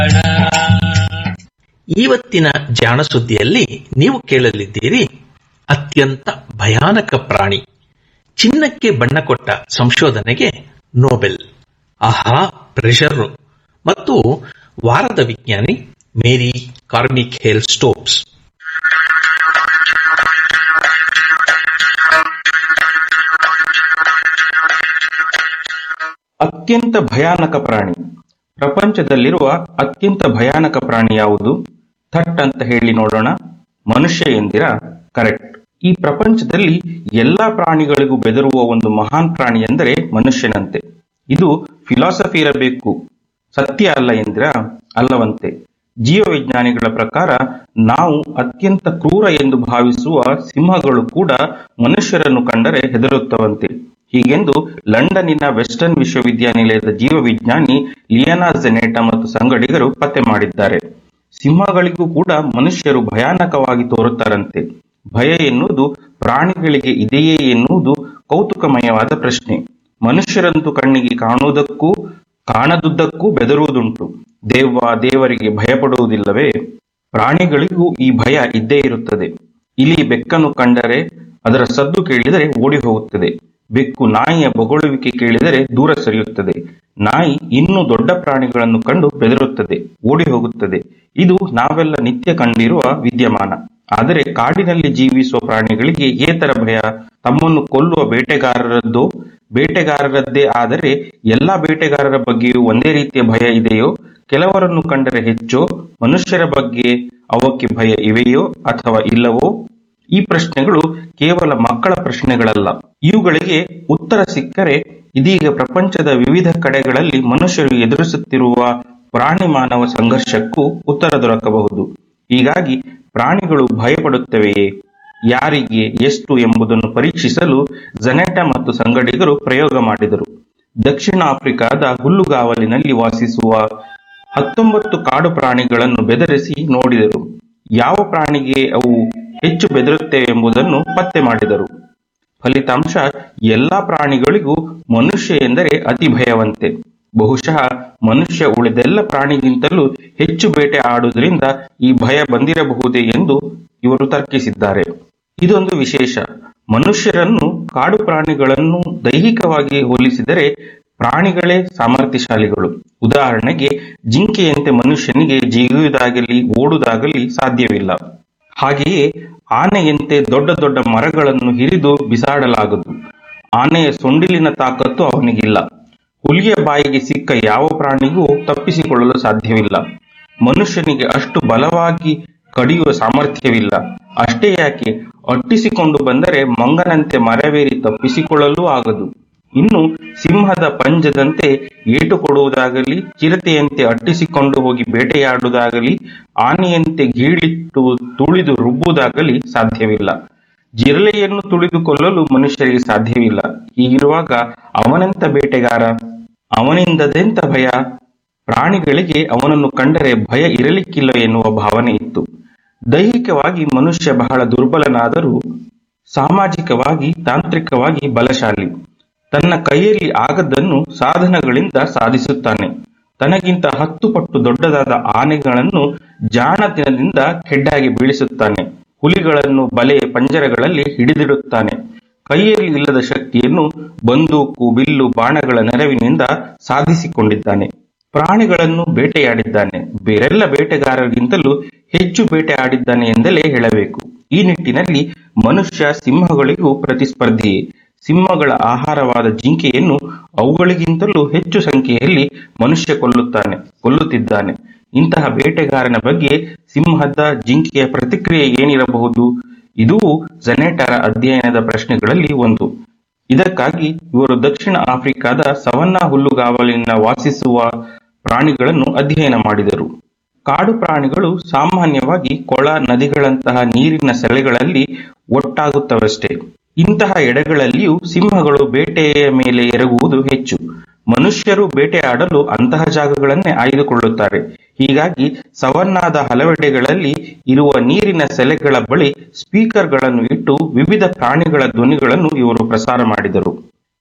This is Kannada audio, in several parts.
ಇವತ್ತಿನ ಜಾಣ ಸುದ್ದಿಯಲ್ಲಿ ನೀವು ಕೇಳಲಿದ್ದೀರಿ ಅತ್ಯಂತ ಭಯಾನಕ ಪ್ರಾಣಿ, ಚಿನ್ನಕ್ಕೆ ಬಣ್ಣ ಕೊಟ್ಟ ಸಂಶೋಧನೆಗೆ ನೊಬೆಲ್, ಆಹಾ ಪ್ರೆಷರ್ ಮತ್ತು ವಾರದ ವಿಜ್ಞಾನಿ ಮೇರಿ ಕಾರ್ಮಿಖೇಲ್ ಸ್ಟೋಪ್ಸ್. ಅತ್ಯಂತ ಭಯಾನಕ ಪ್ರಾಣಿ. ಪ್ರಪಂಚದಲ್ಲಿರುವ ಅತ್ಯಂತ ಭಯಾನಕ ಪ್ರಾಣಿ ಯಾವುದು? ಥಟ್ ಅಂತ ಹೇಳಿ ನೋಡೋಣ. ಮನುಷ್ಯ ಎಂದಿರಾ? ಕರೆಕ್ಟ್. ಈ ಪ್ರಪಂಚದಲ್ಲಿ ಎಲ್ಲಾ ಪ್ರಾಣಿಗಳಿಗೂ ಬೆದರುವ ಒಂದು ಮಹಾನ್ ಪ್ರಾಣಿ ಎಂದರೆ ಮನುಷ್ಯನಂತೆ. ಇದು ಫಿಲಾಸಫಿ ಇರಬೇಕು, ಸತ್ಯ ಅಲ್ಲ ಎಂದಿರಾ? ಅಲ್ಲವಂತೆ. ಜೀವವಿಜ್ಞಾನಿಗಳ ಪ್ರಕಾರ ನಾವು ಅತ್ಯಂತ ಕ್ರೂರ ಎಂದು ಭಾವಿಸುವ ಸಿಂಹಗಳು ಕೂಡ ಮನುಷ್ಯರನ್ನು ಕಂಡರೆ ಹೆದರುತ್ತವಂತೆ. ಹೀಗೆಂದು ಲಂಡನ್ನಿನ ವೆಸ್ಟರ್ನ್ ವಿಶ್ವವಿದ್ಯಾನಿಲಯದ ಜೀವವಿಜ್ಞಾನಿ ಲಿಯಾನಾ ಝೆನೆಟಾ ಮತ್ತು ಸಂಗಡಿಗರು ಪತ್ತೆ ಮಾಡಿದ್ದಾರೆ. ಸಿಂಹಗಳಿಗೂ ಕೂಡ ಮನುಷ್ಯರು ಭಯಾನಕವಾಗಿ ತೋರುತ್ತಾರಂತೆ. ಭಯ ಎನ್ನುವುದು ಪ್ರಾಣಿಗಳಿಗೆ ಇದೆಯೇ ಎನ್ನುವುದು ಕೌತುಕಮಯವಾದ ಪ್ರಶ್ನೆ. ಮನುಷ್ಯರಂತೂ ಕಣ್ಣಿಗೆ ಕಾಣುವುದಕ್ಕೂ ಕಾಣದುದ್ದಕ್ಕೂ ಬೆದರುವುದುಂಟು. ದೇವರಿಗೆ ಭಯಪಡುವುದಿಲ್ಲವೇ? ಪ್ರಾಣಿಗಳಿಗೂ ಈ ಭಯ ಇದ್ದೇ ಇರುತ್ತದೆ. ಇಲಿ ಬೆಕ್ಕನ್ನು ಕಂಡರೆ ಅದರ ಸದ್ದು ಕೇಳಿದರೆ ಓಡಿ ಹೋಗುತ್ತದೆ. ಬೆಕ್ಕು ನಾಯಿಯ ಬೊಗಳುವಿಕೆ ಕೇಳಿದರೆ ದೂರ ಸರಿಯುತ್ತದೆ. ನಾಯಿ ಇನ್ನೂ ದೊಡ್ಡ ಪ್ರಾಣಿಗಳನ್ನು ಕಂಡು ಬೆದರುತ್ತದೆ, ಓಡಿ ಹೋಗುತ್ತದೆ. ಇದು ನಾವೆಲ್ಲ ನಿತ್ಯ ಕಂಡಿರುವ ವಿದ್ಯಮಾನ. ಆದರೆ ಕಾಡಿನಲ್ಲಿ ಜೀವಿಸುವ ಪ್ರಾಣಿಗಳಿಗೆ ಏತರ ಭಯ? ತಮ್ಮನ್ನು ಕೊಲ್ಲುವ ಬೇಟೆಗಾರರದ್ದೇ ಆದರೆ ಎಲ್ಲಾ ಬೇಟೆಗಾರರ ಬಗ್ಗೆಯೂ ಒಂದೇ ರೀತಿಯ ಭಯ ಇದೆಯೋ? ಕೆಲವರನ್ನು ಕಂಡರೆ ಹೆಚ್ಚೋ? ಮನುಷ್ಯರ ಬಗ್ಗೆ ಅವಕ್ಕೆ ಭಯ ಇವೆಯೋ ಅಥವಾ ಇಲ್ಲವೋ? ಈ ಪ್ರಶ್ನೆಗಳು ಕೇವಲ ಮಕ್ಕಳ ಪ್ರಶ್ನೆಗಳಲ್ಲ. ಇವುಗಳಿಗೆ ಉತ್ತರ ಸಿಕ್ಕರೆ ಇದೀಗ ಪ್ರಪಂಚದ ವಿವಿಧ ಕಡೆಗಳಲ್ಲಿ ಮನುಷ್ಯರು ಎದುರಿಸುತ್ತಿರುವ ಪ್ರಾಣಿ ಮಾನವ ಸಂಘರ್ಷಕ್ಕೂ ಉತ್ತರ ದೊರಕಬಹುದು. ಹೀಗಾಗಿ ಪ್ರಾಣಿಗಳು ಭಯಪಡುತ್ತವೆಯೇ? ಯಾರಿಗೆ, ಎಷ್ಟು ಎಂಬುದನ್ನು ಪರೀಕ್ಷಿಸಲು ಝೆನೆಟಾ ಮತ್ತು ಸಂಗಡಿಗರು ಪ್ರಯೋಗ ಮಾಡಿದರು. ದಕ್ಷಿಣ ಆಫ್ರಿಕಾದ ಹುಲ್ಲುಗಾವಲಿನಲ್ಲಿ ವಾಸಿಸುವ 19 ಕಾಡು ಪ್ರಾಣಿಗಳನ್ನು ಬೆದರಿಸಿ ನೋಡಿದರು. ಯಾವ ಪ್ರಾಣಿಗೆ ಅವು ಹೆಚ್ಚು ಬೆದರುತ್ತವೆ ಎಂಬುದನ್ನು ಪತ್ತೆ ಮಾಡಿದರು. ಫಲಿತಾಂಶ, ಎಲ್ಲಾ ಪ್ರಾಣಿಗಳಿಗೂ ಮನುಷ್ಯ ಎಂದರೆ ಅತಿ ಭಯವಂತೆ. ಬಹುಶಃ ಮನುಷ್ಯ ಉಳಿದೆಲ್ಲ ಪ್ರಾಣಿಗಿಂತಲೂ ಹೆಚ್ಚು ಬೇಟೆ ಆಡುವುದರಿಂದ ಈ ಭಯ ಬಂದಿರಬಹುದೇ ಎಂದು ಇವರು ತರ್ಕಿಸಿದ್ದಾರೆ. ಇದೊಂದು ವಿಶೇಷ. ಮನುಷ್ಯರನ್ನು ಕಾಡು ಪ್ರಾಣಿಗಳನ್ನು ದೈಹಿಕವಾಗಿ ಹೋಲಿಸಿದರೆ ಪ್ರಾಣಿಗಳೇ ಸಾಮರ್ಥ್ಯಶಾಲಿಗಳು. ಉದಾಹರಣೆಗೆ, ಜಿಂಕೆಯಂತೆ ಮನುಷ್ಯನಿಗೆ ಜಿಗಿಯುವುದಾಗಲಿ ಓಡುವುದಾಗಲಿ ಸಾಧ್ಯವಿಲ್ಲ. ಹಾಗೆಯೇ ಆನೆಯಂತೆ ದೊಡ್ಡ ದೊಡ್ಡ ಮರಗಳನ್ನು ಹಿರಿದು ಬಿಸಾಡಲಾಗದು. ಆನೆಯ ಸೊಂಡಿಲಿನ ತಾಕತ್ತು ಅವನಿಗಿಲ್ಲ. ಹುಲಿಯ ಬಾಯಿಗೆ ಸಿಕ್ಕ ಯಾವ ಪ್ರಾಣಿಗೂ ತಪ್ಪಿಸಿಕೊಳ್ಳಲು ಸಾಧ್ಯವಿಲ್ಲ. ಮನುಷ್ಯನಿಗೆ ಅಷ್ಟು ಬಲವಾಗಿ ಕಡಿಯುವ ಸಾಮರ್ಥ್ಯವಿಲ್ಲ. ಅಷ್ಟೇ ಯಾಕೆ, ಅಟ್ಟಿಸಿಕೊಂಡು ಬಂದರೆ ಮಂಗನಂತೆ ಮರವೇರಿ ತಪ್ಪಿಸಿಕೊಳ್ಳಲೂ ಆಗದು. ಇನ್ನು ಸಿಂಹದ ಪಂಜದಂತೆ ಏಟು ಕೊಡುವುದಾಗಲಿ, ಚಿರತೆಯಂತೆ ಅಟ್ಟಿಸಿಕೊಂಡು ಹೋಗಿ ಬೇಟೆಯಾಡುವುದಾಗಲಿ, ಆನೆಯಂತೆ ಗೀಳಿಟ್ಟು ತುಳಿದು ರುಬ್ಬುವುದಾಗಲಿ ಸಾಧ್ಯವಿಲ್ಲ. ಜಿರಳೆಯನ್ನು ತುಳಿದುಕೊಳ್ಳಲು ಮನುಷ್ಯರಿಗೆ ಸಾಧ್ಯವಿಲ್ಲ. ಹೀಗಿರುವಾಗ ಅವನೆಂಥ ಬೇಟೆಗಾರ? ಅವನಿಂದದೆಂಥ ಭಯ? ಪ್ರಾಣಿಗಳಿಗೆ ಅವನನ್ನು ಕಂಡರೆ ಭಯ ಇರಲಿಕ್ಕಿಲ್ಲ ಎನ್ನುವ ಭಾವನೆ ಇತ್ತು. ದೈಹಿಕವಾಗಿ ಮನುಷ್ಯ ಬಹಳ ದುರ್ಬಲನಾದರೂ ಸಾಮಾಜಿಕವಾಗಿ, ತಾಂತ್ರಿಕವಾಗಿ ಬಲಶಾಲಿ. ತನ್ನ ಕೈಯಲ್ಲಿ ಆಗದ್ದನ್ನು ಸಾಧನಗಳಿಂದ ಸಾಧಿಸುತ್ತಾನೆ. ತನಗಿಂತ 10 ಪಟ್ಟು ದೊಡ್ಡದಾದ ಆನೆಗಳನ್ನು ಜಾಣತನದಿಂದ ಕೆಡ್ಡಾಗಿ ಬೀಳಿಸುತ್ತಾನೆ. ಹುಲಿಗಳನ್ನು ಬಲೆ ಪಂಜರಗಳಲ್ಲಿ ಹಿಡಿದಿಡುತ್ತಾನೆ. ಕೈಯಲ್ಲಿ ಇಲ್ಲದ ಶಕ್ತಿಯನ್ನು ಬಂದೂಕು, ಬಿಲ್ಲು, ಬಾಣಗಳ ನೆರವಿನಿಂದ ಸಾಧಿಸಿಕೊಂಡಿದ್ದಾನೆ. ಪ್ರಾಣಿಗಳನ್ನು ಬೇಟೆಯಾಡಿದ್ದಾನೆ. ಬೇರೆಲ್ಲ ಬೇಟೆಗಾರರಿಗಿಂತಲೂ ಹೆಚ್ಚು ಬೇಟೆ ಆಡಿದ್ದಾನೆ ಎಂದಲೇ ಹೇಳಬೇಕು. ಈ ನಿಟ್ಟಿನಲ್ಲಿ ಮನುಷ್ಯ ಸಿಂಹಗಳಿಗೂ ಪ್ರತಿಸ್ಪರ್ಧಿಯೇ. ಸಿಂಹಗಳ ಆಹಾರವಾದ ಜಿಂಕೆಯನ್ನು ಅವುಗಳಿಗಿಂತಲೂ ಹೆಚ್ಚು ಸಂಖ್ಯೆಯಲ್ಲಿ ಮನುಷ್ಯ ಕೊಲ್ಲುತ್ತಿದ್ದಾನೆ. ಇಂತಹ ಬೇಟೆಗಾರನ ಬಗ್ಗೆ ಸಿಂಹದ, ಜಿಂಕೆಯ ಪ್ರತಿಕ್ರಿಯೆ ಏನಿರಬಹುದು? ಇದೂ ಝೆನೆಟಾರ ಅಧ್ಯಯನದ ಪ್ರಶ್ನೆಗಳಲ್ಲಿ ಒಂದು. ಇದಕ್ಕಾಗಿ ಇವರು ದಕ್ಷಿಣ ಆಫ್ರಿಕಾದ ಸವನ್ನಾ ಹುಲ್ಲುಗಾವಲಿನ ವಾಸಿಸುವ ಪ್ರಾಣಿಗಳನ್ನು ಅಧ್ಯಯನ ಮಾಡಿದರು. ಕಾಡು ಪ್ರಾಣಿಗಳು ಸಾಮಾನ್ಯವಾಗಿ ಕೊಳ, ನದಿಗಳಂತಹ ನೀರಿನ ಸೆಳೆಗಳಲ್ಲಿ ಒಟ್ಟಾಗುತ್ತವಷ್ಟೇ. ಇಂತಹ ಎಡೆಗಳಲ್ಲಿಯೂ ಸಿಂಹಗಳು ಬೇಟೆಯ ಮೇಲೆ ಎರಗುವುದು ಹೆಚ್ಚು. ಮನುಷ್ಯರು ಬೇಟೆಯಾಡಲು ಅಂತಹ ಜಾಗಗಳನ್ನೇ ಆಯ್ದುಕೊಳ್ಳುತ್ತಾರೆ. ಹೀಗಾಗಿ ಸವನ್ನಾದ ಹಲವೆಡೆಗಳಲ್ಲಿ ಇರುವ ನೀರಿನ ಸೆಲೆಗಳ ಬಳಿ ಸ್ಪೀಕರ್ಗಳನ್ನು ಇಟ್ಟು ವಿವಿಧ ಪ್ರಾಣಿಗಳ ಧ್ವನಿಗಳನ್ನು ಇವರು ಪ್ರಸಾರ ಮಾಡಿದರು.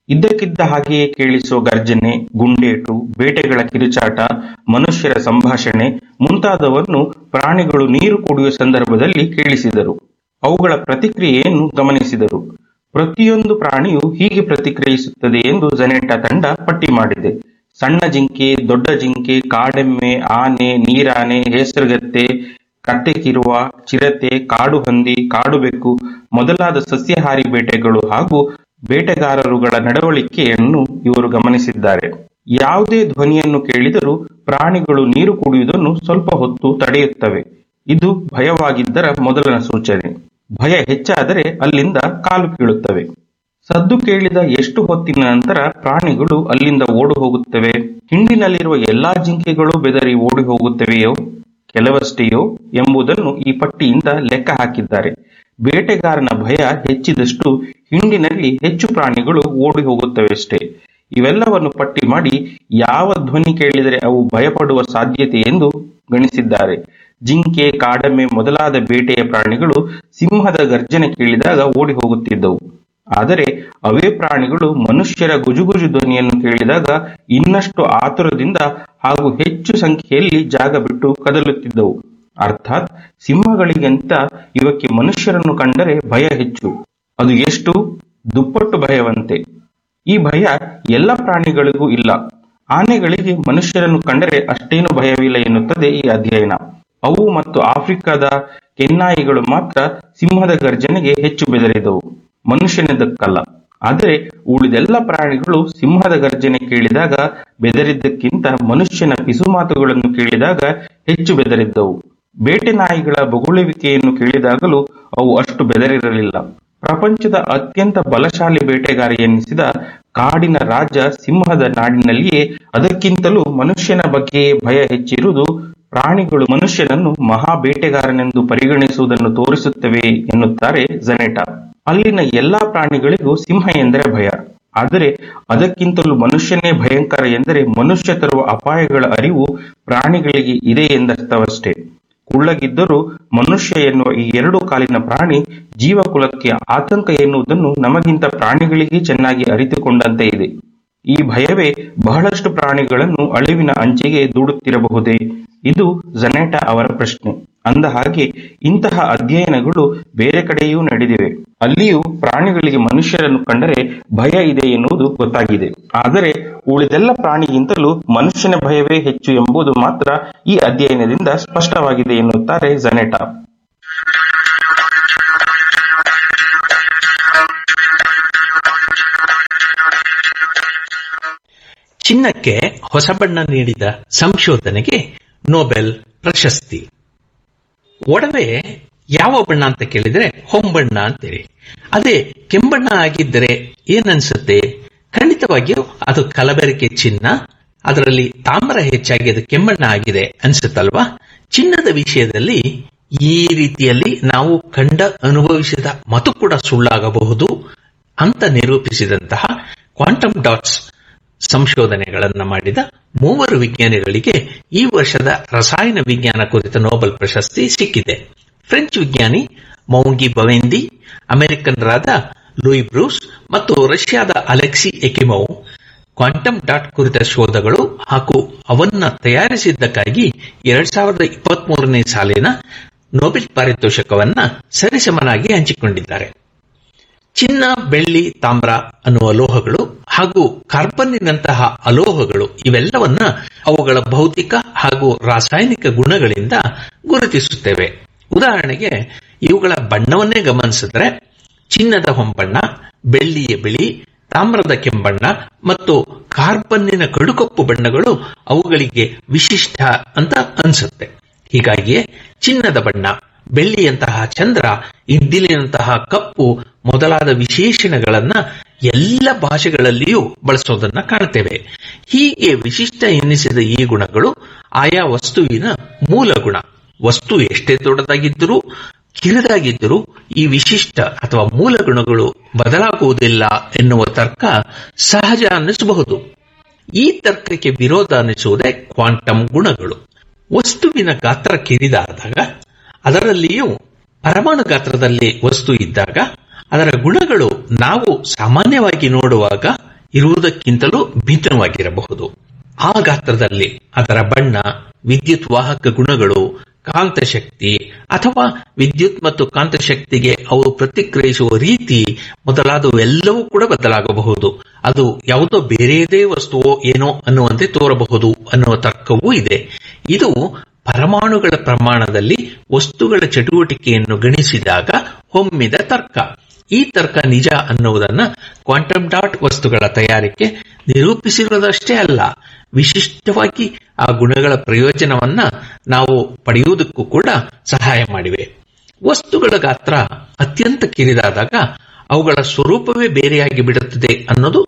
ಇದ್ದಕ್ಕಿದ್ದ ಹಾಗೆಯೇ ಕೇಳಿಸುವ ಗರ್ಜನೆ, ಗುಂಡೇಟು, ಬೇಟೆಗಳ ಕಿರುಚಾಟ, ಮನುಷ್ಯರ ಸಂಭಾಷಣೆ ಮುಂತಾದವನ್ನು ಪ್ರಾಣಿಗಳು ನೀರು ಕುಡಿಯುವ ಸಂದರ್ಭದಲ್ಲಿ ಕೇಳಿಸಿದರು. ಅವುಗಳ ಪ್ರತಿಕ್ರಿಯೆಯನ್ನು ಗಮನಿಸಿದರು. ಪ್ರತಿಯೊಂದು ಪ್ರಾಣಿಯು ಹೀಗೆ ಪ್ರತಿಕ್ರಿಯಿಸುತ್ತದೆ ಎಂದು ಜೆನೆಟಾ ತಂಡ ಪಟ್ಟಿ ಮಾಡಿದೆ. ಸಣ್ಣ ಜಿಂಕೆ, ದೊಡ್ಡ ಜಿಂಕೆ, ಕಾಡೆಮ್ಮೆ, ಆನೆ, ನೀರಾನೆ, ಹೇಸರಗತ್ತೆ, ಕತ್ತೆಕಿರುವ, ಚಿರತೆ, ಕಾಡು ಹಂದಿ, ಕಾಡುಬೆಕ್ಕು ಮೊದಲಾದ ಸಸ್ಯಾಹಾರಿ ಬೇಟೆಗಳು ಹಾಗೂ ಬೇಟೆಗಾರರುಗಳ ನಡವಳಿಕೆಯನ್ನು ಇವರು ಗಮನಿಸಿದ್ದಾರೆ. ಯಾವುದೇ ಧ್ವನಿಯನ್ನು ಕೇಳಿದರೂ ಪ್ರಾಣಿಗಳು ನೀರು ಕುಡಿಯುವುದನ್ನು ಸ್ವಲ್ಪ ಹೊತ್ತು ತಡೆಯುತ್ತವೆ. ಇದು ಭಯವಾಗಿದ್ದರ ಮೊದಲನ ಸೂಚನೆ. ಭಯ ಹೆಚ್ಚಾದರೆ ಅಲ್ಲಿಂದ ಕಾಲು ಕೀಳುತ್ತವೆ. ಸದ್ದು ಕೇಳಿದ ಎಷ್ಟು ಹೊತ್ತಿನ ನಂತರ ಪ್ರಾಣಿಗಳು ಅಲ್ಲಿಂದ ಓಡಿ ಹೋಗುತ್ತವೆ? ಹಿಂಡಿನಲ್ಲಿರುವ ಎಲ್ಲಾ ಜಿಂಕೆಗಳು ಬೆದರಿ ಓಡಿ ಹೋಗುತ್ತವೆಯೋ, ಕೆಲವಷ್ಟೆಯೋ ಎಂಬುದನ್ನು ಈ ಪಟ್ಟಿಯಿಂದ ಲೆಕ್ಕ ಹಾಕಿದ್ದಾರೆ. ಬೇಟೆಗಾರನ ಭಯ ಹೆಚ್ಚಿದಷ್ಟು ಹಿಂಡಿನಲ್ಲಿ ಹೆಚ್ಚು ಪ್ರಾಣಿಗಳು ಓಡಿ ಹೋಗುತ್ತವೆಯಷ್ಟೇ. ಇವೆಲ್ಲವನ್ನು ಪಟ್ಟಿ ಮಾಡಿ ಯಾವ ಧ್ವನಿ ಕೇಳಿದರೆ ಅವು ಭಯಪಡುವ ಸಾಧ್ಯತೆ ಎಂದು ಗಣಿಸಿದ್ದಾರೆ. ಜಿಂಕೆ, ಕಾಡೆಮ್ಮೆ ಮೊದಲಾದ ಬೇಟೆಯ ಪ್ರಾಣಿಗಳು ಸಿಂಹದ ಗರ್ಜನೆ ಕೇಳಿದಾಗ ಓಡಿ ಹೋಗುತ್ತಿದ್ದವು. ಆದರೆ ಅವೇ ಪ್ರಾಣಿಗಳು ಮನುಷ್ಯರ ಗುಜುಗುಜು ಧ್ವನಿಯನ್ನು ಕೇಳಿದಾಗ ಇನ್ನಷ್ಟು ಆತುರದಿಂದ ಹಾಗೂ ಹೆಚ್ಚು ಸಂಖ್ಯೆಯಲ್ಲಿ ಜಾಗ ಬಿಟ್ಟು ಕದಲುತ್ತಿದ್ದವು. ಅರ್ಥಾತ್ ಸಿಂಹಗಳಿಗಿಂತ ಇವಕ್ಕೆ ಮನುಷ್ಯರನ್ನು ಕಂಡರೆ ಭಯ ಹೆಚ್ಚು. ಅದು ಎಷ್ಟು? ದುಪ್ಪಟ್ಟು ಭಯವಂತೆ. ಈ ಭಯ ಎಲ್ಲ ಪ್ರಾಣಿಗಳಿಗೂ ಇಲ್ಲ. ಆನೆಗಳಿಗೆ ಮನುಷ್ಯರನ್ನು ಕಂಡರೆ ಅಷ್ಟೇನು ಭಯವಿಲ್ಲ ಎನ್ನುತ್ತದೆ ಈ ಅಧ್ಯಯನ. ಅವು ಮತ್ತು ಆಫ್ರಿಕಾದ ಕೆನ್ನಾಯಿಗಳು ಮಾತ್ರ ಸಿಂಹದ ಗರ್ಜನೆಗೆ ಹೆಚ್ಚು ಬೆದರಿದವು, ಮನುಷ್ಯನಿದ್ದಕ್ಕಲ್ಲ. ಆದರೆ ಉಳಿದೆಲ್ಲ ಪ್ರಾಣಿಗಳು ಸಿಂಹದ ಗರ್ಜನೆ ಕೇಳಿದಾಗ ಬೆದರಿದ್ದಕ್ಕಿಂತ ಮನುಷ್ಯನ ಪಿಸುಮಾತುಗಳನ್ನು ಕೇಳಿದಾಗ ಹೆಚ್ಚು ಬೆದರಿದ್ದವು. ಬೇಟೆ ನಾಯಿಗಳ ಬೊಗಳುವಿಕೆಯನ್ನು ಕೇಳಿದಾಗಲೂ ಅವು ಅಷ್ಟು ಬೆದರಿರಲಿಲ್ಲ. ಪ್ರಪಂಚದ ಅತ್ಯಂತ ಬಲಶಾಲಿ ಬೇಟೆಗಾರ ಎನ್ನಿಸಿದ ಕಾಡಿನ ರಾಜ ಸಿಂಹದ ನಾಡಿನಲ್ಲಿಯೇ ಅದಕ್ಕಿಂತಲೂ ಮನುಷ್ಯನ ಬಗ್ಗೆಯೇ ಭಯ ಹೆಚ್ಚಿರುವುದು ಪ್ರಾಣಿಗಳು ಮನುಷ್ಯನನ್ನು ಮಹಾ ಬೇಟೆಗಾರನೆಂದು ಪರಿಗಣಿಸುವುದನ್ನು ತೋರಿಸುತ್ತವೆ ಎನ್ನುತ್ತಾರೆ ಜೆನೆಟಾ. ಅಲ್ಲಿನ ಎಲ್ಲಾ ಪ್ರಾಣಿಗಳಿಗೂ ಸಿಂಹ ಎಂದರೆ ಭಯ. ಆದರೆ ಅದಕ್ಕಿಂತಲೂ ಮನುಷ್ಯನೇ ಭಯಂಕರ ಎಂದರೆ ಮನುಷ್ಯ ತರುವ ಅಪಾಯಗಳ ಅರಿವು ಪ್ರಾಣಿಗಳಿಗೆ ಇದೆ ಎಂದರ್ಥವಷ್ಟೇ. ಕುಳ್ಳಗಿದ್ದರೂ ಮನುಷ್ಯ ಎನ್ನುವ ಈ ಎರಡು ಕಾಲಿನ ಪ್ರಾಣಿ ಜೀವಕುಲಕ್ಕೆ ಆತಂಕ ಎನ್ನುವುದನ್ನು ನಮಗಿಂತ ಪ್ರಾಣಿಗಳಿಗೆ ಚೆನ್ನಾಗಿ ಅರಿತುಕೊಂಡಂತೆ ಇದೆ. ಈ ಭಯವೇ ಬಹಳಷ್ಟು ಪ್ರಾಣಿಗಳನ್ನು ಅಳಿವಿನ ಅಂಚಿಗೆ ದೂಡುತ್ತಿರಬಹುದೇ? ಇದು ಜೆನೆಟಾ ಅವರ ಪ್ರಶ್ನೆ. ಅಂದ ಹಾಗೆ ಇಂತಹ ಅಧ್ಯಯನಗಳು ಬೇರೆ ಕಡೆಯೂ ನಡೆದಿವೆ. ಅಲ್ಲಿಯೂ ಪ್ರಾಣಿಗಳಿಗೆ ಮನುಷ್ಯರನ್ನು ಕಂಡರೆ ಭಯ ಇದೆ ಎನ್ನುವುದು ಗೊತ್ತಾಗಿದೆ. ಆದರೆ ಉಳಿದೆಲ್ಲ ಪ್ರಾಣಿಗಿಂತಲೂ ಮನುಷ್ಯನ ಭಯವೇ ಹೆಚ್ಚು ಎಂಬುದು ಮಾತ್ರ ಈ ಅಧ್ಯಯನದಿಂದ ಸ್ಪಷ್ಟವಾಗಿದೆ ಎನ್ನುತ್ತಾರೆ ಜೆನೆಟಾ. ಚಿನ್ನಕ್ಕೆ ಹೊಸ ಬಣ್ಣ ನೀಡಿದ ಸಂಶೋಧನೆಗೆ ನೊಬೆಲ್ ಪ್ರಶಸ್ತಿ. ಒಡವೆ ಯಾವ ಬಣ್ಣ ಅಂತ ಕೇಳಿದ್ರೆ ಹೊಂಬಣ್ಣ ಅಂತೇಳಿ. ಅದೇ ಕೆಂಬಣ್ಣ ಆಗಿದ್ದರೆ ಏನನ್ಸುತ್ತೆ? ಖಂಡಿತವಾಗಿಯೂ ಅದು ಕಲಬೆರಕೆ ಚಿನ್ನ. ಅದರಲ್ಲಿ ತಾಮ್ರ ಹೆಚ್ಚಾಗಿ ಅದು ಕೆಂಬಣ್ಣ ಆಗಿದೆ ಅನ್ಸುತ್ತಲ್ವಾ? ಚಿನ್ನದ ವಿಷಯದಲ್ಲಿ ಈ ರೀತಿಯಲ್ಲಿ ನಾವು ಕಂಡ ಅನುಭವಿಸಿದ ಮತ್ತು ಕೂಡ ಸುಳ್ಳಾಗಬಹುದು ಅಂತ ನಿರೂಪಿಸಿದಂತಹ ಕ್ವಾಂಟಮ್ ಡಾಟ್ಸ್ ಸಂಶೋಧನೆಗಳನ್ನು ಮಾಡಿದ 3 ವಿಜ್ಞಾನಿಗಳಿಗೆ ಈ ವರ್ಷದ ರಸಾಯನ ವಿಜ್ಞಾನ ಕುರಿತ ನೊಬೆಲ್ ಪ್ರಶಸ್ತಿ ಸಿಕ್ಕಿದೆ. ಫ್ರೆಂಚ್ ವಿಜ್ಞಾನಿ ಮೌಂಗಿ ಬವೆಂದಿ, ಅಮೆರಿಕನ್ರಾದ ಲೂಯಿ ಬ್ರೂಸ್ ಮತ್ತು ರಷ್ಯಾದ ಅಲೆಕ್ಸಿ ಎಕಿಮೋವ್ ಕ್ವಾಂಟಮ್ ಡಾಟ್ ಕುರಿತ ಶೋಧಗಳು ಹಾಗೂ ಅವನ್ನ ತಯಾರಿಸಿದ್ದಕ್ಕಾಗಿ 2023ನೇ ಸಾಲಿನ ನೊಬೆಲ್ ಪಾರಿತೋಷಕವನ್ನ ಸರಿಸಮನಾಗಿ ಹಂಚಿಕೊಂಡಿದ್ದಾರೆ. ಚಿನ್ನ, ಬೆಳ್ಳಿ, ತಾಮ್ರ ಅನ್ನುವ ಲೋಹಗಳು ಹಾಗೂ ಕಾರ್ಬನ್ನಿನಂತಹ ಅಲೋಹಗಳು ಇವೆಲ್ಲವನ್ನ ಅವುಗಳ ಭೌತಿಕ ಹಾಗೂ ರಾಸಾಯನಿಕ ಗುಣಗಳಿಂದ ಗುರುತಿಸುತ್ತೇವೆ. ಉದಾಹರಣೆಗೆ ಇವುಗಳ ಬಣ್ಣವನ್ನೇ ಗಮನಿಸಿದ್ರೆ ಚಿನ್ನದ ಹೊಂಬಣ್ಣ, ಬೆಳ್ಳಿಯ ಬಿಳಿ, ತಾಮ್ರದ ಕೆಂಬಣ್ಣ ಮತ್ತು ಕಾರ್ಬನ್ನಿನ ಕಡುಕಪ್ಪು ಬಣ್ಣಗಳು ಅವುಗಳಿಗೆ ವಿಶಿಷ್ಟ ಅಂತ ಅನ್ಸುತ್ತೆ. ಹೀಗಾಗಿಯೇ ಚಿನ್ನದ ಬಣ್ಣ, ಬೆಳ್ಳಿಯಂತಹ ಚಂದ್ರ, ಇದ್ದಿಲಿನಂತಹ ಕಪ್ಪು ಮೊದಲಾದ ವಿಶೇಷಣಗಳನ್ನ ಎಲ್ಲ ಭಾಷೆಗಳಲ್ಲಿಯೂ ಬಳಸೋದನ್ನ ಕಾಣ್ತೇವೆ. ಹೀಗೆ ವಿಶಿಷ್ಟ ಎನ್ನಿಸಿದ ಈ ಗುಣಗಳು ಆಯಾ ವಸ್ತುವಿನ ಮೂಲ ಗುಣ. ವಸ್ತು ಎಷ್ಟೇ ದೊಡ್ಡದಾಗಿದ್ದರೂ ಕಿರಿದಾಗಿದ್ದರೂ ಈ ವಿಶಿಷ್ಟ ಅಥವಾ ಮೂಲ ಗುಣಗಳು ಬದಲಾಗುವುದಿಲ್ಲ ಎನ್ನುವ ತರ್ಕ ಸಹಜ ಅನ್ನಿಸಬಹುದು. ಈ ತರ್ಕಕ್ಕೆ ವಿರೋಧ ಅನ್ನಿಸುವುದೇ ಕ್ವಾಂಟಮ್ ಗುಣಗಳು. ವಸ್ತುವಿನ ಗಾತ್ರ ಕಿರಿದಾದಾಗ, ಅದರಲ್ಲಿಯೂ ಪರಮಾಣು ಗಾತ್ರದಲ್ಲಿ ವಸ್ತು ಇದ್ದಾಗ ಅದರ ಗುಣಗಳು ನಾವು ಸಾಮಾನ್ಯವಾಗಿ ನೋಡುವಾಗ ಇರುವುದಕ್ಕಿಂತಲೂ ಭಿನ್ನವಾಗಿರಬಹುದು. ಆ ಗಾತ್ರದಲ್ಲಿ ಅದರ ಬಣ್ಣ, ವಿದ್ಯುತ್ ವಾಹಕ ಗುಣಗಳು, ಕಾಂತಶಕ್ತಿ ಅಥವಾ ವಿದ್ಯುತ್ ಮತ್ತು ಕಾಂತಶಕ್ತಿಗೆ ಅವು ಪ್ರತಿಕ್ರಿಯಿಸುವ ರೀತಿ ಮೊದಲಾದವೆಲ್ಲವೂ ಕೂಡ ಬದಲಾಗಬಹುದು. ಅದು ಯಾವುದೋ ಬೇರೆಯದೇ ವಸ್ತುವೋ ಏನೋ ಅನ್ನುವಂತೆ ತೋರಬಹುದು ಅನ್ನುವ ತರ್ಕವೂ ಇದೆ. ಇದು ಪರಮಾಣುಗಳ ಪ್ರಮಾಣದಲ್ಲಿ ವಸ್ತುಗಳ ಚಟುವಟಿಕೆಯನ್ನು ಗಣಿಸಿದಾಗ ಹೊಮ್ಮಿದ ತರ್ಕ. ಈ ತರ್ಕ ನಿಜ ಅನ್ನುವುದನ್ನು ಕ್ವಾಂಟಮ್ ಡಾಟ್ ವಸ್ತುಗಳ ತಯಾರಿಕೆ ನಿರೂಪಿಸಿರುವುದಷ್ಟೇ ಅಲ್ಲ, ವಿಶಿಷ್ಟವಾಗಿ ಆ ಗುಣಗಳ ಪ್ರಯೋಜನವನ್ನ ನಾವು ಪಡೆಯುವುದಕ್ಕೂ ಕೂಡ ಸಹಾಯ ಮಾಡಿವೆ. ವಸ್ತುಗಳ ಗಾತ್ರ ಅತ್ಯಂತ ಕಿರಿದಾದಾಗ ಅವುಗಳ ಸ್ವರೂಪವೇ ಬೇರೆಯಾಗಿ ಬಿಡುತ್ತದೆ ಅನ್ನೋದು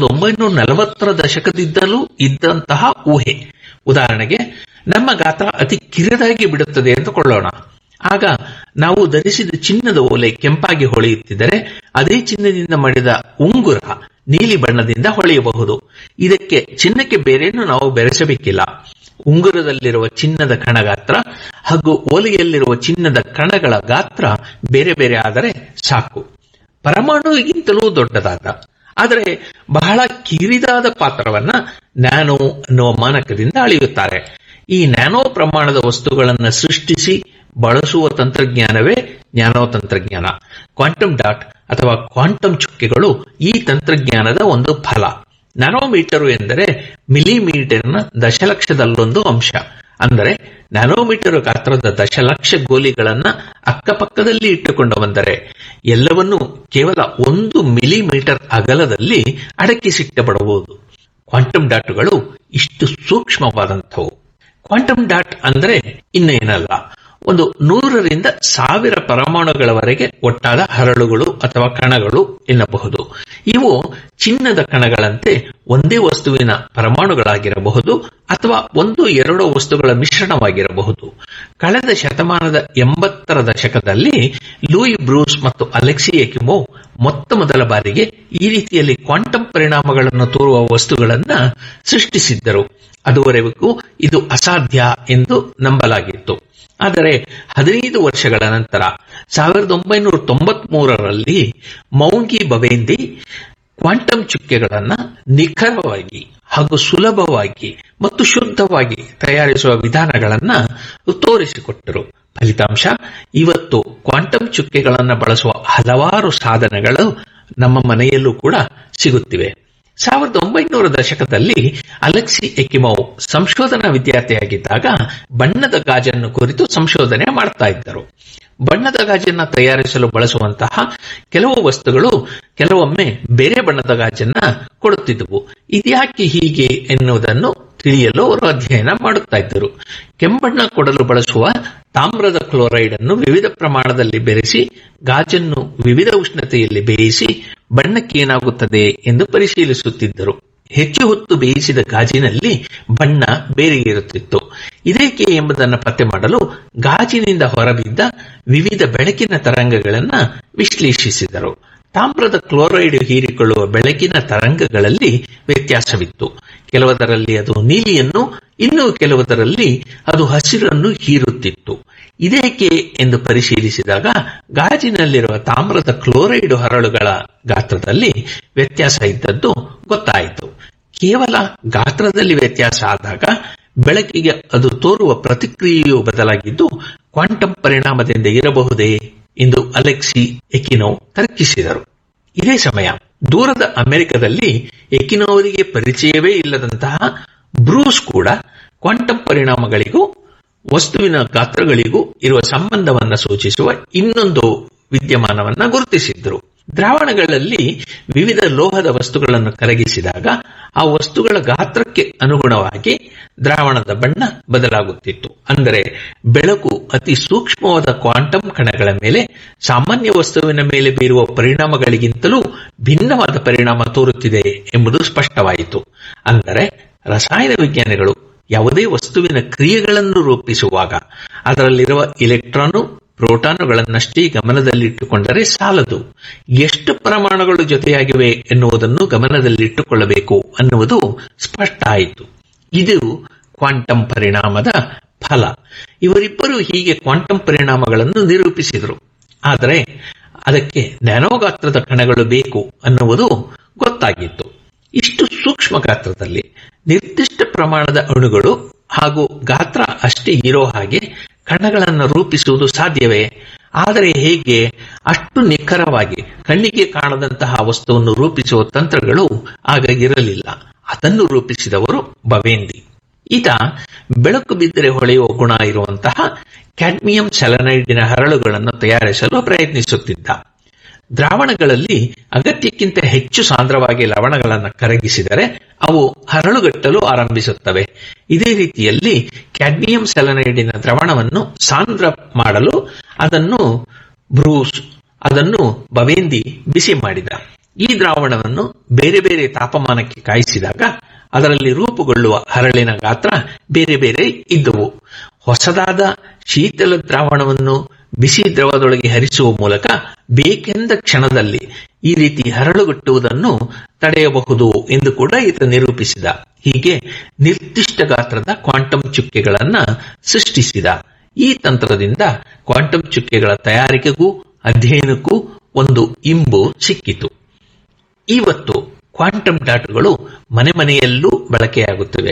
1940ರ ದಶಕದಿಂದಲೂ ಇದ್ದಂತಹ ಊಹೆ. ಉದಾಹರಣೆಗೆ, ನಮ್ಮ ಗಾತ್ರ ಅತಿ ಕಿರಿದಾಗಿ ಬಿಡುತ್ತದೆ ಎಂದುಕೊಳ್ಳೋಣ. ಆಗ ನಾವು ಧರಿಸಿದ ಚಿನ್ನದ ಓಲೆ ಕೆಂಪಾಗಿ ಹೊಳೆಯುತ್ತಿದ್ದರೆ ಅದೇ ಚಿನ್ನದಿಂದ ಮಾಡಿದ ಉಂಗುರ ನೀಲಿ ಬಣ್ಣದಿಂದ ಹೊಳೆಯಬಹುದು. ಇದಕ್ಕೆ ಚಿನ್ನಕ್ಕೆ ಬೇರೇನು ನಾವು ಬೆರೆಸಬೇಕಿಲ್ಲ. ಉಂಗುರದಲ್ಲಿರುವ ಚಿನ್ನದ ಕಣ ಗಾತ್ರ ಹಾಗೂ ಓಲೆಯಲ್ಲಿರುವ ಚಿನ್ನದ ಕಣಗಳ ಗಾತ್ರ ಬೇರೆ ಬೇರೆ ಆದರೆ ಸಾಕು. ಪರಮಾಣುವಿಗಿಂತಲೂ ದೊಡ್ಡದಾದ ಆದರೆ ಬಹಳ ಕಿರಿದಾದ ಪಾತ್ರವನ್ನ ನ್ಯಾನೋ ಅನ್ನುವ ಮಾನಕದಿಂದ ಅಳೆಯುತ್ತಾರೆ. ಈ ನ್ಯಾನೋ ಪ್ರಮಾಣದ ವಸ್ತುಗಳನ್ನು ಸೃಷ್ಟಿಸಿ ಬಳಸುವ ತಂತ್ರಜ್ಞಾನವೇ ನ್ಯಾನೋ ತಂತ್ರಜ್ಞಾನ. ಕ್ವಾಂಟಮ್ ಡಾಟ್ ಅಥವಾ ಕ್ವಾಂಟಮ್ ಚುಕ್ಕೆಗಳು ಈ ತಂತ್ರಜ್ಞಾನದ ಒಂದು ಫಲ. ನ್ಯಾನೋಮೀಟರು ಎಂದರೆ ಮಿಲಿಮೀಟರ್ನ ದಶಲಕ್ಷದಲ್ಲೊಂದು ಅಂಶ. ಅಂದರೆ ನ್ಯಾನೋಮೀಟರ್ ಗಾತ್ರದ ದಶಲಕ್ಷ ಗೋಲಿಗಳನ್ನು ಅಕ್ಕಪಕ್ಕದಲ್ಲಿ ಇಟ್ಟುಕೊಂಡು ಬಂದರೆ ಎಲ್ಲವನ್ನೂ ಕೇವಲ 1 ಮಿಲಿಮೀಟರ್ ಅಗಲದಲ್ಲಿ ಅಡಕಿಸಿಟ್ಟಬಿಡಬಹುದು. ಕ್ವಾಂಟಮ್ ಡಾಟ್ಗಳು ಇಷ್ಟು ಸೂಕ್ಷ್ಮವಾದಂಥವು. ಕ್ವಾಂಟಮ್ ಡಾಟ್ ಅಂದರೆ ಇನ್ನೇನಲ್ಲ, ಒಂದು 100ರಿಂದ 1000 ಪರಮಾಣುಗಳವರೆಗೆ ಒಟ್ಟಾದ ಹರಳುಗಳು ಅಥವಾ ಕಣಗಳು ಎನ್ನಬಹುದು. ಇವು ಚಿನ್ನದ ಕಣಗಳಂತೆ ಒಂದೇ ವಸ್ತುವಿನ ಪರಮಾಣುಗಳಾಗಿರಬಹುದು ಅಥವಾ 1-2 ವಸ್ತುಗಳ ಮಿಶ್ರಣವಾಗಿರಬಹುದು. ಕಳೆದ ಶತಮಾನದ 80ರ ದಶಕದಲ್ಲಿ ಲೂಯಿ ಬ್ರೂಸ್ ಮತ್ತು ಅಲೆಕ್ಸಿ ಎಕಿಮೋವ್ ಮೊದಲ ಬಾರಿಗೆ ಈ ರೀತಿಯಲ್ಲಿ ಕ್ವಾಂಟಮ್ ಪರಿಣಾಮಗಳನ್ನು ತೋರುವ ವಸ್ತುಗಳನ್ನು ಸೃಷ್ಟಿಸಿದ್ದರು. ಅದುವರೆಗೂ ಇದು ಅಸಾಧ್ಯ ಎಂದು ನಂಬಲಾಗಿತ್ತು. ಆದರೆ 15 ವರ್ಷಗಳ ನಂತರ 1993ರಲ್ಲಿ ಮೌಂಗಿ ಬವೇಂದಿ ಕ್ವಾಂಟಮ್ ಚುಕ್ಕೆಗಳನ್ನು ನಿಖರವಾಗಿ ಹಾಗೂ ಸುಲಭವಾಗಿ ಮತ್ತು ಶುದ್ಧವಾಗಿ ತಯಾರಿಸುವ ವಿಧಾನಗಳನ್ನು ತೋರಿಸಿಕೊಟ್ಟರು. ಫಲಿತಾಂಶ ಇವತ್ತು ಕ್ವಾಂಟಮ್ ಚುಕ್ಕೆಗಳನ್ನು ಬಳಸುವ ಹಲವಾರು ಸಾಧನಗಳು ನಮ್ಮ ಮನೆಯಲ್ಲೂ ಕೂಡ ಸಿಗುತ್ತಿವೆ. 1900ರ ದಶಕದಲ್ಲಿ ಅಲೆಕ್ಸಿ ಎಕಿಮೋವ್ ಸಂಶೋಧನಾ ವಿದ್ಯಾರ್ಥಿಯಾಗಿದ್ದಾಗ ಬಣ್ಣದ ಗಾಜನ್ನು ಕುರಿತು ಸಂಶೋಧನೆ ಮಾಡ್ತಾ ಇದ್ದರು. ಬಣ್ಣದ ಗಾಜನ್ನು ತಯಾರಿಸಲು ಬಳಸುವಂತಹ ಕೆಲವು ವಸ್ತುಗಳು ಕೆಲವೊಮ್ಮೆ ಬೇರೆ ಬಣ್ಣದ ಗಾಜನ್ನ ಕೊಡುತ್ತಿದ್ದವು. ಇದ್ಯಾಕೆ ಹೀಗೆ ಎನ್ನುವುದನ್ನು ತಿಳಿಯಲು ಅವರು ಅಧ್ಯಯನ ಮಾಡುತ್ತಾ ಇದ್ದರು. ಕೆಂಬಣ್ಣ ಕೊಡಲು ಬಳಸುವ ತಾಮ್ರದ ಕ್ಲೋರೈಡ್ ಅನ್ನು ವಿವಿಧ ಪ್ರಮಾಣದಲ್ಲಿ ಬೆರೆಸಿ ಗಾಜನ್ನು ವಿವಿಧ ಉಷ್ಣತೆಯಲ್ಲಿ ಬೇಯಿಸಿ ಬಣ್ಣಕ್ಕೇನಾಗುತ್ತದೆ ಎಂದು ಪರಿಶೀಲಿಸುತ್ತಿದ್ದರು. ಹೆಚ್ಚು ಹೊತ್ತು ಬೇಯಿಸಿದ ಗಾಜಿನಲ್ಲಿ ಬಣ್ಣ ಬೇರೆ ಇರುತ್ತಿತ್ತು. ಇದೇಕೆ ಎಂಬುದನ್ನು ಪತ್ತೆ ಮಾಡಲು ಗಾಜಿನಿಂದ ಹೊರಬಿದ್ದ ವಿವಿಧ ಬೆಳಕಿನ ತರಂಗಗಳನ್ನು ವಿಶ್ಲೇಷಿಸಿದರು. ತಾಮ್ರದ ಕ್ಲೋರೈಡ್ ಹೀರಿಕೊಳ್ಳುವ ಬೆಳಕಿನ ತರಂಗಗಳಲ್ಲಿ ವ್ಯತ್ಯಾಸವಿತ್ತು. ಕೆಲವದರಲ್ಲಿ ಅದು ನೀಲಿಯನ್ನು, ಇನ್ನು ಕೆಲವದರಲ್ಲಿ ಅದು ಹಸಿರನ್ನು ಹೀರುತ್ತಿತ್ತು. ಇದೇಕೆ ಎಂದು ಪರಿಶೀಲಿಸಿದಾಗ ಗಾಜಿನಲ್ಲಿರುವ ತಾಮ್ರದ ಕ್ಲೋರೈಡ್ ಹರಳುಗಳ ಗಾತ್ರದಲ್ಲಿ ವ್ಯತ್ಯಾಸ ಇದ್ದದ್ದು ಗೊತ್ತಾಯಿತು. ಕೇವಲ ಗಾತ್ರದಲ್ಲಿ ವ್ಯತ್ಯಾಸ ಆದಾಗ ಬೆಳಕಿಗೆ ಅದು ತೋರುವ ಪ್ರತಿಕ್ರಿಯೆಯು ಬದಲಾಗಿದ್ದು ಕ್ವಾಂಟಮ್ ಪರಿಣಾಮದಿಂದ ಇರಬಹುದೇ ಎಂದು ಅಲೆಕ್ಸಿ ಎಕಿನೋವ್ ತರ್ಕಿಸಿದರು. ಇದೇ ಸಮಯ ದೂರದ ಅಮೆರಿಕದಲ್ಲಿ ಎಕಿನೋವರಿಗೆ ಪರಿಚಯವೇ ಇಲ್ಲದಂತಹ ಬ್ರೂಸ್ ಕೂಡ ಕ್ವಾಂಟಮ್ ಪರಿಣಾಮಗಳಿಗೂ ವಸ್ತುವಿನ ಗಾತ್ರಗಳಿಗೂ ಇರುವ ಸಂಬಂಧವನ್ನು ಸೂಚಿಸುವ ಇನ್ನೊಂದು ವಿದ್ಯಮಾನವನ್ನು ಗುರುತಿಸಿದ್ರು. ದ್ರಾವಣಗಳಲ್ಲಿ ವಿವಿಧ ಲೋಹದ ವಸ್ತುಗಳನ್ನು ಕರಗಿಸಿದಾಗ ಆ ವಸ್ತುಗಳ ಗಾತ್ರಕ್ಕೆ ಅನುಗುಣವಾಗಿ ದ್ರಾವಣದ ಬಣ್ಣ ಬದಲಾಗುತ್ತಿತ್ತು. ಅಂದರೆ ಬೆಳಕು ಅತಿ ಸೂಕ್ಷ್ಮವಾದ ಕ್ವಾಂಟಮ್ ಕಣಗಳ ಮೇಲೆ ಸಾಮಾನ್ಯ ವಸ್ತುವಿನ ಮೇಲೆ ಬೀರುವ ಪರಿಣಾಮಗಳಿಗಿಂತಲೂ ಭಿನ್ನವಾದ ಪರಿಣಾಮ ತೋರುತ್ತಿದೆ ಎಂಬುದು ಸ್ಪಷ್ಟವಾಯಿತು. ಅಂದರೆ ರಸಾಯನ ವಿಜ್ಞಾನಿಗಳು ಯಾವುದೇ ವಸ್ತುವಿನ ಕ್ರಿಯೆಗಳನ್ನು ರೂಪಿಸುವಾಗ ಅದರಲ್ಲಿರುವ ಇಲೆಕ್ಟ್ರಾನು ಪ್ರೋಟಾನುಗಳನ್ನಷ್ಟೇ ಗಮನದಲ್ಲಿಟ್ಟುಕೊಂಡರೆ ಸಾಲದು, ಎಷ್ಟು ಪರಮಾಣುಗಳು ಜೊತೆಯಾಗಿವೆ ಎನ್ನುವುದನ್ನು ಗಮನದಲ್ಲಿಟ್ಟುಕೊಳ್ಳಬೇಕು ಅನ್ನುವುದು ಸ್ಪಷ್ಟ ಆಯಿತು. ಇದು ಕ್ವಾಂಟಮ್ ಪರಿಣಾಮದ ಫಲ. ಇವರಿಬ್ಬರು ಹೀಗೆ ಕ್ವಾಂಟಮ್ ಪರಿಣಾಮಗಳನ್ನು ನಿರೂಪಿಸಿದರು. ಆದರೆ ಅದಕ್ಕೆ ನ್ಯಾನೋ ಗಾತ್ರದ ಕಣಗಳು ಬೇಕು ಅನ್ನುವುದು ಗೊತ್ತಾಗಿತ್ತು. ಇಷ್ಟು ಸೂಕ್ಷ್ಮ ಗಾತ್ರದಲ್ಲಿ ನಿರ್ದಿಷ್ಟ ಪ್ರಮಾಣದ ಅಣುಗಳು ಹಾಗೂ ಗಾತ್ರ ಅಷ್ಟೇ ಇರೋ ಹಾಗೆ ಕಣಗಳನ್ನು ರೂಪಿಸುವುದು ಸಾಧ್ಯವೇ? ಆದರೆ ಹೇಗೆ? ಅಷ್ಟು ನಿಖರವಾಗಿ ಕಣ್ಣಿಗೆ ಕಾಣದಂತಹ ವಸ್ತುವನ್ನು ರೂಪಿಸುವ ತಂತ್ರಗಳು ಆಗ ಇರಲಿಲ್ಲ. ಅದನ್ನು ರೂಪಿಸಿದವರು ಬವೇಂದಿ. ಈತ ಬೆಳಕು ಬಿದ್ದರೆ ಹೊಳೆಯುವ ಗುಣ ಇರುವಂತಹ ಕ್ಯಾಡ್ಮಿಯಂ ಸೆಲೆನೈಡಿನ ಹರಳುಗಳನ್ನು ತಯಾರಿಸಲು ಪ್ರಯತ್ನಿಸುತ್ತಿದ್ದ. ದ್ರಾವಣಗಳಲ್ಲಿ ಅಗತ್ಯಕ್ಕಿಂತ ಹೆಚ್ಚು ಸಾಂದ್ರವಾಗಿ ಲವಣಗಳನ್ನು ಕರಗಿಸಿದರೆ ಅವು ಹರಳುಗಟ್ಟಲು ಆರಂಭಿಸುತ್ತವೆ. ಇದೇ ರೀತಿಯಲ್ಲಿ ಕ್ಯಾಡ್ಮಿಯಂ ಸೆಲೆನೈಡಿನ ದ್ರಾವಣವನ್ನು ಸಾಂದ್ರ ಮಾಡಲು ಅದನ್ನು ಬವೇಂದಿ ಬಿಸಿ ಮಾಡಿದ. ಈ ದ್ರಾವಣವನ್ನು ಬೇರೆ ಬೇರೆ ತಾಪಮಾನಕ್ಕೆ ಕಾಯಿಸಿದಾಗ ಅದರಲ್ಲಿ ರೂಪುಗೊಳ್ಳುವ ಹರಳಿನ ಗಾತ್ರ ಬೇರೆ ಬೇರೆ ಇದ್ದವು. ಹೊಸದಾದ ಶೀತಲ ದ್ರಾವಣವನ್ನು ಬಿಸಿ ದ್ರವದೊಳಗೆ ಹರಿಸುವ ಮೂಲಕ ಬೇಕೆಂದ ಕ್ಷಣದಲ್ಲಿ ಈ ರೀತಿ ಹರಳುಗಟ್ಟುವುದನ್ನು ತಡೆಯಬಹುದು ಎಂದು ಕೂಡ ಈತ ನಿರೂಪಿಸಿದ. ಹೀಗೆ ನಿರ್ದಿಷ್ಟ ಗಾತ್ರದ ಕ್ವಾಂಟಮ್ ಚುಕ್ಕೆಗಳನ್ನು ಸೃಷ್ಟಿಸಿದ. ಈ ತಂತ್ರದಿಂದ ಕ್ವಾಂಟಮ್ ಚುಕ್ಕೆಗಳ ತಯಾರಿಕೆಗೂ ಅಧ್ಯಯನಕ್ಕೂ ಒಂದು ಇಂಬು ಸಿಕ್ಕಿತು. ಇವತ್ತು ಕ್ವಾಂಟಮ್ ಡಾಟ್ಗಳು ಮನೆ ಮನೆಯಲ್ಲೂ ಬಳಕೆಯಾಗುತ್ತಿವೆ.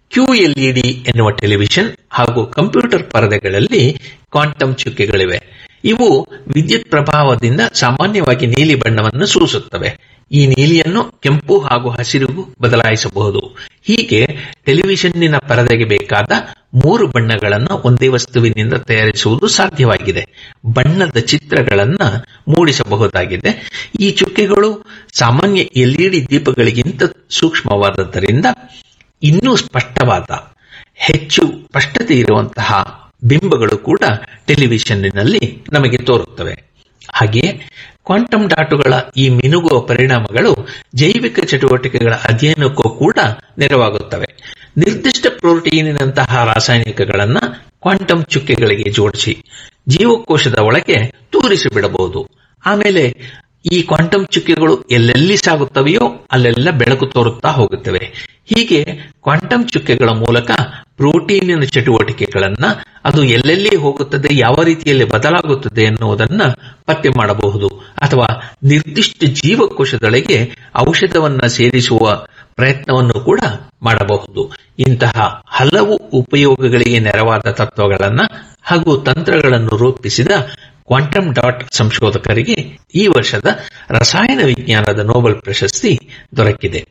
QLED ಎನ್ನುವ ಟೆಲಿವಿಷನ್ ಹಾಗೂ ಕಂಪ್ಯೂಟರ್ ಪರದೆಗಳಲ್ಲಿ ಕ್ವಾಂಟಮ್ ಚುಕ್ಕೆಗಳಿವೆ. ಇವು ವಿದ್ಯುತ್ ಪ್ರಭಾವದಿಂದ ಸಾಮಾನ್ಯವಾಗಿ ನೀಲಿ ಬಣ್ಣವನ್ನು ಸೂಸುತ್ತವೆ. ಈ ನೀಲಿಯನ್ನು ಕೆಂಪು ಹಾಗೂ ಹಸಿರಿಗೂ ಬದಲಾಯಿಸಬಹುದು. ಹೀಗೆ ಟೆಲಿವಿಷನ್ನಿನ ಪರದೆಗೆ ಬೇಕಾದ 3 ಬಣ್ಣಗಳನ್ನು ಒಂದೇ ವಸ್ತುವಿನಿಂದ ತಯಾರಿಸುವುದು ಸಾಧ್ಯವಾಗಿದೆ. ಬಣ್ಣದ ಚಿತ್ರಗಳನ್ನು ಮೂಡಿಸಬಹುದಾಗಿದೆ. ಈ ಚುಕ್ಕೆಗಳು ಸಾಮಾನ್ಯ LED ದೀಪಗಳಿಗಿಂತ ಸೂಕ್ಷ್ಮವಾದದ್ದರಿಂದ ಇನ್ನೂ ಸ್ಪಷ್ಟವಾದ, ಹೆಚ್ಚು ಸ್ಪಷ್ಟತೆ ಇರುವಂತಹ ಬಿಂಬಗಳು ಕೂಡ ಟೆಲಿವಿಷನ್ನಿನಲ್ಲಿ ನಮಗೆ ತೋರುತ್ತವೆ. ಹಾಗೆಯೇ ಕ್ವಾಂಟಮ್ ಡಾಟುಗಳ ಈ ಮಿನುಗುವ ಪರಿಣಾಮಗಳು ಜೈವಿಕ ಚಟುವಟಿಕೆಗಳ ಅಧ್ಯಯನಕ್ಕೂ ಕೂಡ ನೆರವಾಗುತ್ತವೆ. ನಿರ್ದಿಷ್ಟ ಪ್ರೋಟೀನಿನಂತಹ ರಾಸಾಯನಿಕಗಳನ್ನು ಕ್ವಾಂಟಮ್ ಚುಕ್ಕೆಗಳಿಗೆ ಜೋಡಿಸಿ ಜೀವಕೋಶದ ಒಳಗೆ ತೂರಿಸಿಬಿಡಬಹುದು. ಆಮೇಲೆ ಈ ಕ್ವಾಂಟಮ್ ಚುಕ್ಕೆಗಳು ಎಲ್ಲೆಲ್ಲಿ ಸಾಗುತ್ತವೆಯೋ ಅಲ್ಲೆಲ್ಲ ಬೆಳಕು ತೋರುತ್ತಾ ಹೋಗುತ್ತವೆ. ಹೀಗೆ ಕ್ವಾಂಟಮ್ ಚುಕ್ಕೆಗಳ ಮೂಲಕ ಪ್ರೋಟೀನಿನ ಚಟುವಟಿಕೆಗಳನ್ನ ಅದು ಎಲ್ಲೆಲ್ಲಿ ಹೋಗುತ್ತದೆ, ಯಾವ ರೀತಿಯಲ್ಲಿ ಬದಲಾಗುತ್ತದೆ ಎನ್ನುವುದನ್ನು ಪತ್ತೆ ಮಾಡಬಹುದು. ಅಥವಾ ನಿರ್ದಿಷ್ಟ ಜೀವಕೋಶದೊಳಗೆ ಔಷಧವನ್ನ ಸೇರಿಸುವ ಪ್ರಯತ್ನವನ್ನು ಕೂಡ ಮಾಡಬಹುದು. ಇಂತಹ ಹಲವು ಉಪಯೋಗಗಳಿಗೆ ನೆರವಾದ ತತ್ವಗಳನ್ನು ಹಾಗೂ ತಂತ್ರಗಳನ್ನು ರೂಪಿಸಿದ ಕ್ವಾಂಟಮ್ ಡಾಟ್ ಸಂಶೋಧಕರಿಗೆ ಈ ವರ್ಷದ ರಸಾಯನ ವಿಜ್ಞಾನದ ನೊಬೆಲ್ ಪ್ರಶಸ್ತಿ ದೊರಕಿದೆ.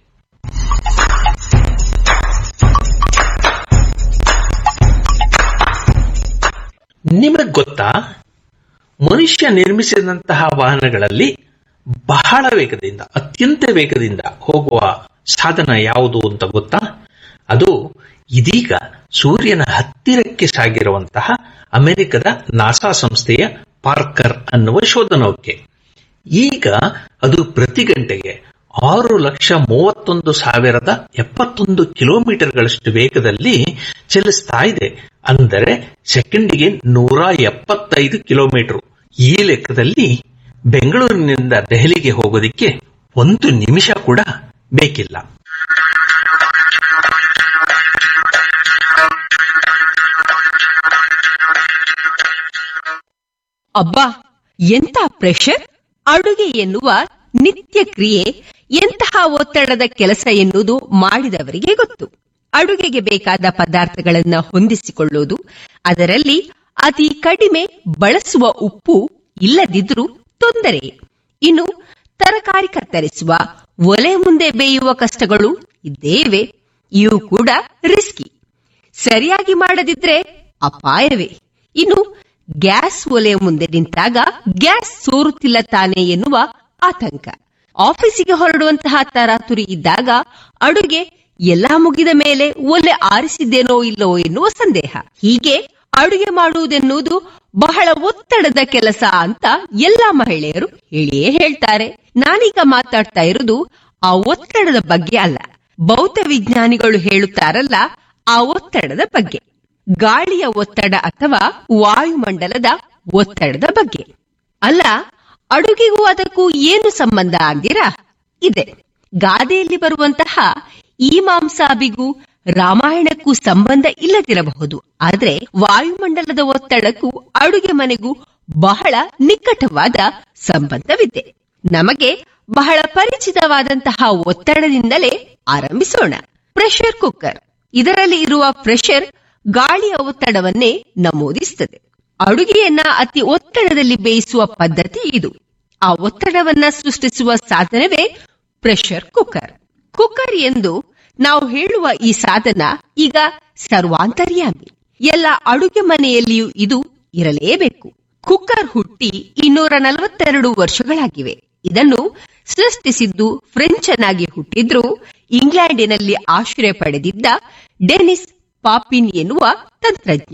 ನಿಮಗೆ ಗೊತ್ತಾ, ಮನುಷ್ಯ ನಿರ್ಮಿಸಿದಂತಹ ವಾಹನಗಳಲ್ಲಿ ಬಹಳ ವೇಗದಿಂದ, ಅತ್ಯಂತ ವೇಗದಿಂದ ಹೋಗುವ ಸಾಧನ ಯಾವುದು ಅಂತ ಗೊತ್ತಾ? ಅದು ಇದೀಗ ಸೂರ್ಯನ ಹತ್ತಿರಕ್ಕೆ ಸಾಗಿರುವಂತಹ ಅಮೆರಿಕದ ನಾಸಾ ಸಂಸ್ಥೆಯ ಪಾರ್ಕರ್ ಅನ್ನುವ ಶೋಧನೌಕೆ. ಈಗ ಅದು ಪ್ರತಿ ಗಂಟೆಗೆ 6,31,071 ಕಿಲೋಮೀಟರ್ಗಳಷ್ಟು ವೇಗದಲ್ಲಿ ಚಲಿಸ್ತಾ ಇದೆ. ಅಂದರೆ ಸೆಕೆಂಡಿಗೆ 175 ಕಿಲೋಮೀಟರ್. ಈ ಲೆಕ್ಕದಲ್ಲಿ ಬೆಂಗಳೂರಿನಿಂದ ದೆಹಲಿಗೆ ಹೋಗೋದಿಕ್ಕೆ 1 ನಿಮಿಷ ಕೂಡ ಬೇಕಿಲ್ಲ. ಅಬ್ಬಾ, ಎಂಥ ಪ್ರೆಷರ್! ಅಡುಗೆ ಎನ್ನುವ ನಿತ್ಯ ಕ್ರಿಯೆ ಎಂತಹ ಒತ್ತಡದ ಕೆಲಸ ಎನ್ನುವುದು ಮಾಡಿದವರಿಗೆ ಗೊತ್ತು. ಅಡುಗೆಗೆ ಬೇಕಾದ ಪದಾರ್ಥಗಳನ್ನ ಹೊಂದಿಸಿಕೊಳ್ಳುವುದು, ಅದರಲ್ಲಿ ಅತಿ ಕಡಿಮೆ ಬಳಸುವ ಉಪ್ಪು ಇಲ್ಲದಿದ್ರೂ ತೊಂದರೆ. ಇನ್ನು ತರಕಾರಿ ಕತ್ತರಿಸುವ, ಒಲೆ ಮುಂದೆ ಬೇಯುವ ಕಷ್ಟಗಳು ಇದ್ದೇವೆ. ಇವು ಕೂಡ ರಿಸ್ಕಿ. ಸರಿಯಾಗಿ ಮಾಡದಿದ್ರೆ ಅಪಾಯವೇ. ಇನ್ನು ಗ್ಯಾಸ್ ಒಲೆಯ ಮುಂದೆ ನಿಂತಾಗ ಗ್ಯಾಸ್ ಸೋರುತ್ತಿಲ್ಲ ತಾನೆ ಎನ್ನುವ ಆತಂಕ. ಆಫೀಸಿಗೆ ಹೊರಡುವಂತಹ ತರಾತುರಿ ಇದ್ದಾಗ ಅಡುಗೆ ಎಲ್ಲಾ ಮುಗಿದ ಮೇಲೆ ಒಲೆ ಆರಿಸಿದ್ದೇನೋ ಇಲ್ಲವೋ ಎನ್ನುವ ಸಂದೇಹ. ಹೀಗೆ ಅಡುಗೆ ಮಾಡುವುದೆನ್ನುವುದು ಬಹಳ ಒತ್ತಡದ ಕೆಲಸ ಅಂತ ಎಲ್ಲಾ ಮಹಿಳೆಯರು ಹೇಳಿಯೇ ಹೇಳ್ತಾರೆ. ನಾನೀಗ ಮಾತಾಡ್ತಾ ಇರೋದು ಆ ಒತ್ತಡದ ಬಗ್ಗೆ ಅಲ್ಲ, ಭೌತ ವಿಜ್ಞಾನಿಗಳು ಹೇಳುತ್ತಾರಲ್ಲ ಆ ಒತ್ತಡದ ಬಗ್ಗೆ. ಗಾಳಿಯ ಒತ್ತಡ ಅಥವಾ ವಾಯುಮಂಡಲದ ಒತ್ತಡದ ಬಗ್ಗೆ. ಅಲ್ಲ, ಅಡುಗೆಗೂ ಅದಕ್ಕೂ ಏನು ಸಂಬಂಧ ಅಂದಿರಾ? ಇದೆ. ಗಾದೆಯಲ್ಲಿ ಬರುವಂತಹ ಈ ಮಾಂಸಾಬಿಗೂ ರಾಮಾಯಣಕ್ಕೂ ಸಂಬಂಧ ಇಲ್ಲದಿರಬಹುದು. ಆದ್ರೆ ವಾಯುಮಂಡಲದ ಒತ್ತಡಕ್ಕೂ ಅಡುಗೆ ಮನೆಗೂ ಬಹಳ ನಿಕಟವಾದ ಸಂಬಂಧವಿದೆ. ನಮಗೆ ಬಹಳ ಪರಿಚಿತವಾದಂತಹ ಒತ್ತಡದಿಂದಲೇ ಆರಂಭಿಸೋಣ. Pressure cooker. ಇದರಲ್ಲಿ ಇರುವ ಪ್ರೆಷರ್ ಗಾಳಿಯ ಒತ್ತಡವನ್ನೇ ನಮೂದಿಸುತ್ತದೆ. ಅಡುಗೆಯನ್ನ ಅತಿ ಒತ್ತಡದಲ್ಲಿ ಬೇಯಿಸುವ ಪದ್ಧತಿ ಇದು. ಆ ಒತ್ತಡವನ್ನ ಸೃಷ್ಟಿಸುವ ಸಾಧನವೇ ಪ್ರೆಷರ್ ಕುಕ್ಕರ್. ಕುಕ್ಕರ್ ಎಂದು ನಾವು ಹೇಳುವ ಈ ಸಾಧನ ಈಗ ಸರ್ವಾಂತರ್ಯಾಮಿ. ಎಲ್ಲ ಅಡುಗೆ ಮನೆಯಲ್ಲಿಯೂ ಇದು ಇರಲೇಬೇಕು. ಕುಕ್ಕರ್ ಹುಟ್ಟಿ 242 ವರ್ಷಗಳಾಗಿವೆ. ಇದನ್ನು ಸೃಷ್ಟಿಸಿದ್ದು ಫ್ರೆಂಚನಾಗಿ ಹುಟ್ಟಿದ್ರೂ ಇಂಗ್ಲೆಂಡಿನಲ್ಲಿ ಆಶ್ರಯ ಪಡೆದಿದ್ದ ಡೆನಿಸ್ ಪಾಪಿನ್ ಎನ್ನುವ ತಂತ್ರಜ್ಞ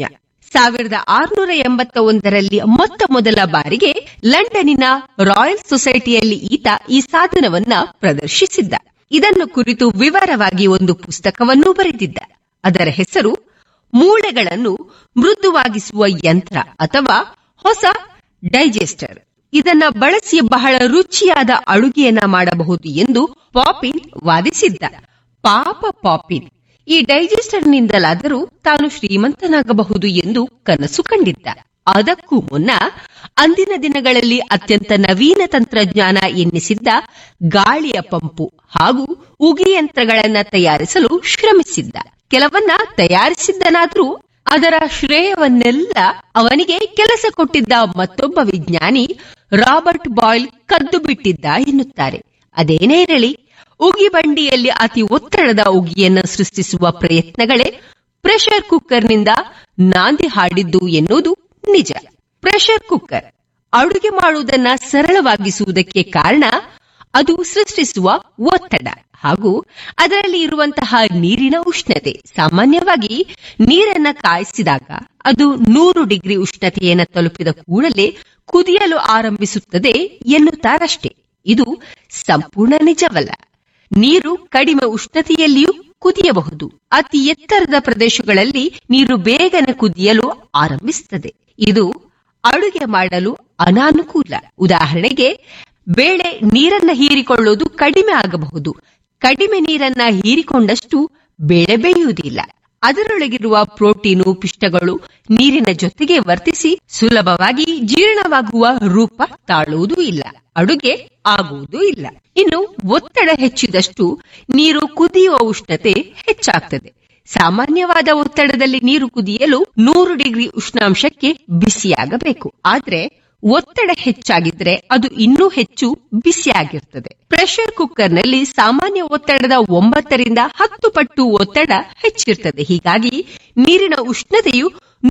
1681ರಲ್ಲಿ ಮೊತ್ತ ಮೊದಲ ಬಾರಿಗೆ ಲಂಡನ್ನಿನ ರಾಯಲ್ ಸೊಸೈಟಿಯಲ್ಲಿ ಈತ ಈ ಸಾಧನವನ್ನ ಪ್ರದರ್ಶಿಸಿದ್ದ. ಇದನ್ನು ಕುರಿತು ವಿವರವಾಗಿ ಒಂದು ಪುಸ್ತಕವನ್ನೂ ಬರೆದಿದ್ದ. ಅದರ ಹೆಸರು ಮೂಳೆಗಳನ್ನು ಮೃದುವಾಗಿಸುವ ಯಂತ್ರ ಅಥವಾ ಹೊಸ ಡೈಜೆಸ್ಟರ್. ಇದನ್ನ ಬಳಸಿ ಬಹಳ ರುಚಿಯಾದ ಅಡುಗೆಯನ್ನ ಮಾಡಬಹುದು ಎಂದು ಪಾಪಿನ್ ವಾದಿಸಿದ್ದ. ಪಾಪ ಪಾಪಿನ್ ಈ ಡೈಜೆಸ್ಟರ್ನಿಂದಲಾದರೂ ತಾನು ಶ್ರೀಮಂತನಾಗಬಹುದು ಎಂದು ಕನಸು ಕಂಡಿದ್ದ. ಅದಕ್ಕೂ ಮುನ್ನ ಅಂದಿನ ದಿನಗಳಲ್ಲಿ ಅತ್ಯಂತ ನವೀನ ತಂತ್ರಜ್ಞಾನ ಎನ್ನಿಸಿದ್ದ ಗಾಳಿಯ ಪಂಪು ಹಾಗೂ ಉಗಿ ಯಂತ್ರಗಳನ್ನ ತಯಾರಿಸಲು ಶ್ರಮಿಸಿದ್ದ. ಕೆಲವನ್ನ ತಯಾರಿಸಿದ್ದನಾದ್ರೂ ಅದರ ಶ್ರೇಯವನ್ನೆಲ್ಲ ಅವನಿಗೆ ಕೆಲಸ ಕೊಟ್ಟಿದ್ದ ಮತ್ತೊಬ್ಬ ವಿಜ್ಞಾನಿ ರಾಬರ್ಟ್ ಬಾಯ್ಲ್ ಕದ್ದು ಬಿಟ್ಟಿದ್ದ ಎನ್ನುತ್ತಾರೆ. ಅದೇನೇ ಇರಲಿ, ಉಗಿ ಬಂಡಿಯಲ್ಲಿ ಅತಿ ಒತ್ತಡದ ಉಗಿಯನ್ನು ಸೃಷ್ಟಿಸುವ ಪ್ರಯತ್ನಗಳೇ ಪ್ರೆಷರ್ ಕುಕ್ಕರ್ನಿಂದ ನಾಂದಿ ಹಾಡಿದ್ದು ಎನ್ನುವುದು ನಿಜ. ಪ್ರೆಷರ್ ಕುಕ್ಕರ್ ಅಡುಗೆ ಮಾಡುವುದನ್ನ ಸರಳವಾಗಿಸುವುದಕ್ಕೆ ಕಾರಣ ಅದು ಸೃಷ್ಟಿಸುವ ಒತ್ತಡ ಹಾಗೂ ಅದರಲ್ಲಿ ಇರುವಂತಹ ನೀರಿನ ಉಷ್ಣತೆ. ಸಾಮಾನ್ಯವಾಗಿ ನೀರನ್ನ ಕಾಯಿಸಿದಾಗ ಅದು 100 ಡಿಗ್ರಿ ಉಷ್ಣತೆಯನ್ನು ತಲುಪಿದ ಕೂಡಲೇ ಕುದಿಯಲು ಆರಂಭಿಸುತ್ತದೆ ಎನ್ನುತ್ತಾರಷ್ಟೇ. ಇದು ಸಂಪೂರ್ಣ ನಿಜವಲ್ಲ. ನೀರು ಕಡಿಮೆ ಉಷ್ಣತೆಯಲ್ಲಿಯೂ ಕುದಿಯಬಹುದು. ಅತಿ ಎತ್ತರದ ಪ್ರದೇಶಗಳಲ್ಲಿ ನೀರು ಬೇಗನೆ ಕುದಿಯಲು ಆರಂಭಿಸುತ್ತದೆ. ಇದು ಅಡುಗೆ ಮಾಡಲು ಅನಾನುಕೂಲ. ಉದಾಹರಣೆಗೆ, ಬೇಳೆ ನೀರನ್ನ ಹೀರಿಕೊಳ್ಳುವುದು ಕಡಿಮೆ ಆಗಬಹುದು. ಕಡಿಮೆ ನೀರನ್ನ ಹೀರಿಕೊಂಡಷ್ಟು ಬೇಳೆ ಬೇಯುವುದಿಲ್ಲ. ಅದರೊಳಗಿರುವ ಪ್ರೋಟೀನು, ಪಿಷ್ಟಗಳು ನೀರಿನ ಜೊತೆಗೆ ವರ್ತಿಸಿ ಸುಲಭವಾಗಿ ಜೀರ್ಣವಾಗುವ ರೂಪ ತಾಳುವುದೂ ಇಲ್ಲ, ಅಡುಗೆ ಆಗುವುದೂ ಇಲ್ಲ. ಇನ್ನು ಒತ್ತಡ ಹೆಚ್ಚಿದಷ್ಟು ನೀರು ಕುದಿಯುವ ಉಷ್ಣತೆ ಹೆಚ್ಚಾಗ್ತದೆ. ಸಾಮಾನ್ಯವಾದ ಒತ್ತಡದಲ್ಲಿ ನೀರು ಕುದಿಯಲು 100 ಡಿಗ್ರಿ ಉಷ್ಣಾಂಶಕ್ಕೆ ಬಿಸಿಯಾಗಬೇಕು. ಆದ್ರೆ ಒತ್ತಡ ಹೆಚ್ಚಾಗಿದ್ರೆ ಅದು ಇನ್ನೂ ಹೆಚ್ಚು ಬಿಸಿಯಾಗಿರ್ತದೆ. ಪ್ರೆಷರ್ ಕುಕ್ಕರ್ನಲ್ಲಿ ಸಾಮಾನ್ಯ ಒತ್ತಡದ 9 ರಿಂದ 10 ಪಟ್ಟು ಒತ್ತಡ ಹೆಚ್ಚಿರ್ತದೆ. ಹೀಗಾಗಿ ನೀರಿನ ಉಷ್ಣತೆಯು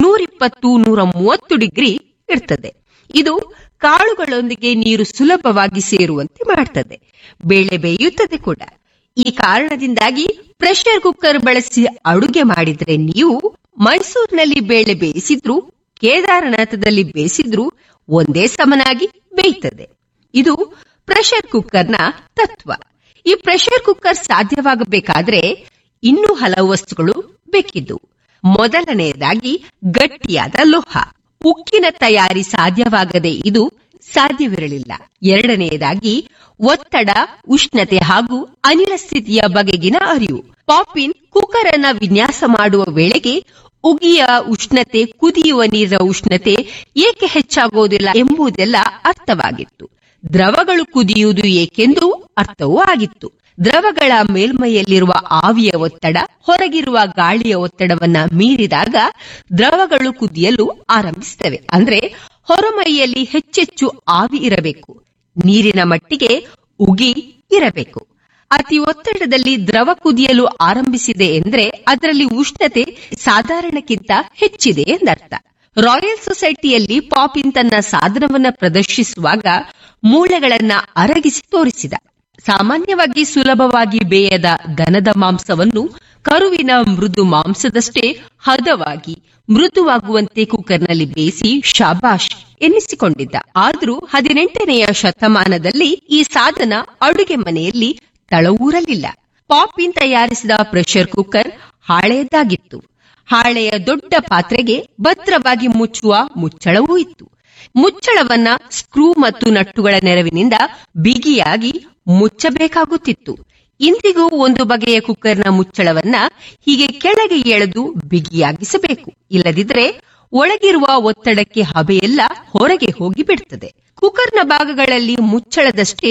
120-130 ಡಿಗ್ರಿ ಇರ್ತದೆ. ಇದು ಕಾಳುಗಳೊಂದಿಗೆ ನೀರು ಸುಲಭವಾಗಿ ಸೇರುವಂತೆ ಮಾಡ್ತದೆ. ಬೇಳೆ ಬೇಯುತ್ತದೆ ಕೂಡ. ಈ ಕಾರಣದಿಂದಾಗಿ ಪ್ರೆಷರ್ ಕುಕ್ಕರ್ ಬಳಸಿ ಅಡುಗೆ ಮಾಡಿದ್ರೆ ನೀವು ಮೈಸೂರಿನಲ್ಲಿ ಬೇಳೆ ಬೇಯಿಸಿದ್ರು, ಕೇದಾರನಾಥದಲ್ಲಿ ಬೇಯಿಸಿದ್ರು ಒಂದೇ ಸಮನಾಗಿ ಬೇಯ್ತದೆ. ಇದು ಪ್ರೆಷರ್ ಕುಕ್ಕರ್ನ ತತ್ವ. ಈ ಪ್ರೆಷರ್ ಕುಕ್ಕರ್ ಸಾಧ್ಯವಾಗಬೇಕಾದ್ರೆ ಇನ್ನೂ ಹಲವು ವಸ್ತುಗಳು ಬೇಕಿದ್ದು. ಮೊದಲನೆಯದಾಗಿ ಗಟ್ಟಿಯಾದ ಲೋಹ. ಉಕ್ಕಿನ ತಯಾರಿ ಸಾಧ್ಯವಾಗದೆ ಇದು ಸಾಧ್ಯವಿರಲಿಲ್ಲ. ಎರಡನೆಯದಾಗಿ ಒತ್ತಡ, ಉಷ್ಣತೆ ಹಾಗೂ ಅನಿಲ ಸ್ಥಿತಿಯ ಬಗೆಗಿನ ಅರಿವು. ಪಾಪಿನ್ ಕುಕ್ಕರ್ ಅನ್ನ ವಿನ್ಯಾಸ ಮಾಡುವ ವೇಳೆಗೆ ಉಗಿಯ ಉಷ್ಣತೆ, ಕುದಿಯುವ ನೀರಿನ ಉಷ್ಣತೆ ಏಕೆ ಹೆಚ್ಚಾಗುವುದಿಲ್ಲ ಎಂಬುದೆಲ್ಲ ಅರ್ಥವಾಗಿತ್ತು. ದ್ರವಗಳು ಕುದಿಯುವುದು ಏಕೆಂದು ಅರ್ಥವೂ ಆಗಿತ್ತು. ದ್ರವಗಳ ಮೇಲ್ಮೈಯಲ್ಲಿರುವ ಆವಿಯ ಒತ್ತಡ ಹೊರಗಿರುವ ಗಾಳಿಯ ಒತ್ತಡವನ್ನ ಮೀರಿದಾಗ ದ್ರವಗಳು ಕುದಿಯಲು ಆರಂಭಿಸುತ್ತವೆ. ಅಂದ್ರೆ ಹೊರಮೈಯಲ್ಲಿ ಹೆಚ್ಚೆಚ್ಚು ಆವಿ ಇರಬೇಕು, ನೀರಿನ ಮಟ್ಟಿಗೆ ಉಗಿ ಇರಬೇಕು. ಅತಿ ಒತ್ತಡದಲ್ಲಿ ದ್ರವ ಕುದಿಯಲು ಆರಂಭಿಸಿದೆ ಎಂದ್ರೆ ಅದರಲ್ಲಿ ಉಷ್ಣತೆ ಸಾಧಾರಣಕ್ಕಿಂತ ಹೆಚ್ಚಿದೆ ಎಂದರ್ಥ. ರಾಯಲ್ ಸೊಸೈಟಿಯಲ್ಲಿ ಪಾಪಿನ್ ತನ್ನ ಸಾಧನವನ್ನ ಪ್ರದರ್ಶಿಸುವಾಗ ಮೂಳೆಗಳನ್ನ ಅರಗಿಸಿ ತೋರಿಸಿದ. ಸಾಮಾನ್ಯವಾಗಿ ಸುಲಭವಾಗಿ ಬೇಯದ ದನದ ಮಾಂಸವನ್ನು ಕರುವಿನ ಮೃದು ಮಾಂಸದಷ್ಟೇ ಹದವಾಗಿ ಮೃದುವಾಗುವಂತೆ ಕುಕ್ಕರ್ನಲ್ಲಿ ಬೇಯಿಸಿ ಶಾಬಾಷ್ ಎನ್ನಿಸಿಕೊಂಡಿದ್ದ. ಆದರೂ 18ನೇ ಶತಮಾನದಲ್ಲಿ ಈ ಸಾಧನ ಅಡುಗೆ ಮನೆಯಲ್ಲಿ ತಳವೂರಲಿಲ್ಲ. ಪಾಪಿನ್ ತಯಾರಿಸಿದ ಪ್ರೆಷರ್ ಕುಕ್ಕರ್ ಹಾಳೆಯದ್ದಾಗಿತ್ತು. ಹಾಳೆಯ ದೊಡ್ಡ ಪಾತ್ರೆಗೆ ಭದ್ರವಾಗಿ ಮುಚ್ಚುವ ಮುಚ್ಚಳವೂ ಇತ್ತು. ಮುಚ್ಚಳವನ್ನ ಸ್ಕ್ರೂ ಮತ್ತು ನಟ್ಟುಗಳ ನೆರವಿನಿಂದ ಬಿಗಿಯಾಗಿ ಮುಚ್ಚಬೇಕಾಗುತ್ತಿತ್ತು. ಇಂದಿಗೂ ಒಂದು ಬಗೆಯ ಕುಕ್ಕರ್ನ ಮುಚ್ಚಳವನ್ನ ಹೀಗೆ ಕೆಳಗೆ ಎಳೆದು ಬಿಗಿಯಾಗಿಸಬೇಕು. ಇಲ್ಲದಿದ್ದರೆ ಒಳಗಿರುವ ಒತ್ತಡಕ್ಕೆ ಹಬೆಯೆಲ್ಲ ಹೊರಗೆ ಹೋಗಿ ಬಿಡುತ್ತದೆ. ಕುಕ್ಕರ್ನ ಭಾಗಗಳಲ್ಲಿ ಮುಚ್ಚಳದಷ್ಟೇ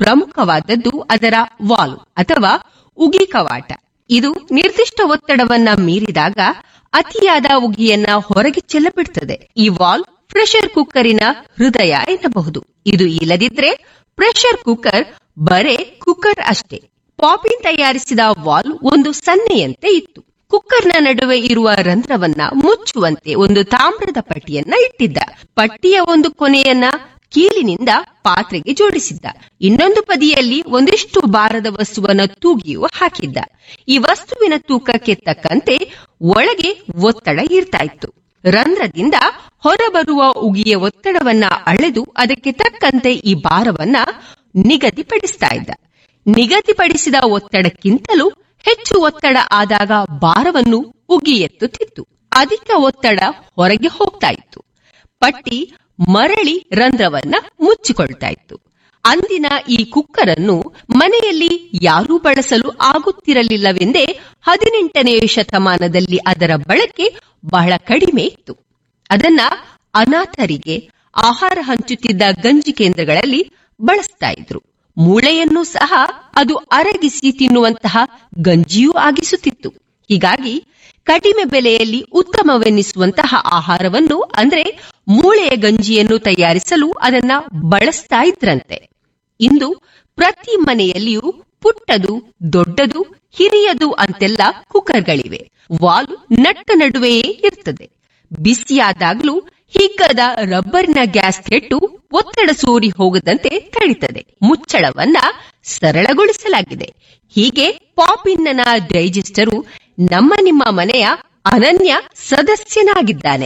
ಪ್ರಮುಖವಾದದ್ದು ಅದರ ವಾಲ್ವ್ ಅಥವಾ ಉಗಿ ಕವಾಟ. ಇದು ನಿರ್ದಿಷ್ಟ ಒತ್ತಡವನ್ನ ಮೀರಿದಾಗ ಅತಿಯಾದ ಉಗಿಯನ್ನ ಹೊರಗೆ ಚೆಲ್ಲಬಿಡುತ್ತದೆ. ಈ ವಾಲ್ವ್ ಪ್ರೆಷರ್ ಕುಕ್ಕರಿನ ಹೃದಯ ಎನ್ನಬಹುದು. ಇದು ಇಲ್ಲದಿದ್ರೆ ಪ್ರೆಷರ್ ಕುಕ್ಕರ್ ಬರೇ ಕುಕ್ಕರ್ ಅಷ್ಟೇ. ಪಾಪಿನ್ ತಯಾರಿಸಿದ ವಾಲ್ವ್ ಒಂದು ಸನ್ನೆಯಂತೆ ಇತ್ತು. ಕುಕ್ಕರ್ನ ನಡುವೆ ಇರುವ ರಂಧ್ರವನ್ನ ಮುಚ್ಚುವಂತೆ ಒಂದು ತಾಮ್ರದ ಪಟ್ಟಿಯನ್ನ ಇಟ್ಟಿದ್ದ. ಪಟ್ಟಿಯ ಒಂದು ಕೊನೆಯನ್ನ ಕೀಲಿನಿಂದ ಪಾತ್ರೆಗೆ ಜೋಡಿಸಿದ್ದ. ಇನ್ನೊಂದು ಬದಿಯಲ್ಲಿ ಒಂದಿಷ್ಟು ಭಾರದ ವಸ್ತುವನ್ನ ತೂಗಿಯೂ ಹಾಕಿದ್ದ. ಈ ವಸ್ತುವಿನ ತೂಕಕ್ಕೆ ತಕ್ಕಂತೆ ಒಳಗೆ ಒತ್ತಡ ಇರ್ತಾ ಇತ್ತು. ರಂಧ್ರದಿಂದ ಹೊರಬರುವ ಉಗಿಯ ಒತ್ತಡವನ್ನ ಅಳೆದು ಅದಕ್ಕೆ ತಕ್ಕಂತೆ ಈ ಭಾರವನ್ನ ನಿಗದಿಪಡಿಸ್ತಾ ಇದ್ದ. ನಿಗದಿಪಡಿಸಿದ ಒತ್ತಡಕ್ಕಿಂತಲೂ ಹೆಚ್ಚು ಒತ್ತಡ ಆದಾಗ ಭಾರವನ್ನು ಉಗಿ ಎತ್ತುತ್ತಿತ್ತು. ಅಧಿಕ ಒತ್ತಡ ಹೊರಗೆ ಹೋಗ್ತಾ ಇತ್ತು. ಪಟ್ಟಿ ಮರಳಿ ರಂಧ್ರವನ್ನ ಮುಚ್ಚಿಕೊಳ್ತಾ ಇತ್ತು. ಅಂದಿನ ಈ ಕುಕ್ಕರ್ ಅನ್ನು ಮನೆಯಲ್ಲಿ ಯಾರೂ ಬಳಸಲು ಆಗುತ್ತಿರಲಿಲ್ಲವೆಂದೇ 18ನೇ ಶತಮಾನದಲ್ಲಿ ಅದರ ಬಳಕೆ ಬಹಳ ಕಡಿಮೆ ಇತ್ತು. ಅದನ್ನ ಅನಾಥರಿಗೆ ಆಹಾರ ಹಂಚುತ್ತಿದ್ದ ಗಂಜಿ ಕೇಂದ್ರಗಳಲ್ಲಿ ಬಳಸ್ತಾ ಇದ್ರು. ಮೂಳೆಯನ್ನು ಸಹ ಅದು ಅರಗಿಸಿ ತಿನ್ನುವಂತಹ ಗಂಜಿಯೂ ಆಗಿಸುತ್ತಿತ್ತು. ಹೀಗಾಗಿ ಕಡಿಮೆ ಬೆಲೆಯಲ್ಲಿ ಉತ್ತಮವೆನ್ನಿಸುವಂತಹ ಆಹಾರವನ್ನು ಅಂದ್ರೆ ಮೂಳೆಯ ಗಂಜಿಯನ್ನು ತಯಾರಿಸಲು ಅದನ್ನ ಬಳಸ್ತಾ ಇದ್ರಂತೆ. ಇಂದು ಪ್ರತಿ ಮನೆಯಲ್ಲಿಯೂ ಪುಟ್ಟದು, ದೊಡ್ಡದು, ಹಿರಿಯದು ಅಂತೆಲ್ಲ ಕುಕ್ಕರ್ಗಳಿವೆ. ವಾಲ್ವ್ ನಟ್ಟ ನಡುವೆಯೇ ಇರ್ತದೆ. ಬಿಸಿಯಾದಾಗ್ಲೂ ಹಿಗ್ಗದ ರಬ್ಬರಿನ ಗ್ಯಾಸ್ ಕೆಟ್ಟು ಒತ್ತಡ ಸೋರಿ ಹೋಗದಂತೆ ತಡಿತದೆ. ಮುಚ್ಚಳವನ್ನ ಸರಳಗೊಳಿಸಲಾಗಿದೆ. ಹೀಗೆ ಪಾಪಿನ್ನ ಡೈಜೆಸ್ಟರು ನಮ್ಮ ನಿಮ್ಮ ಮನೆಯ ಅನನ್ಯ ಸದಸ್ಯನಾಗಿದ್ದಾನೆ.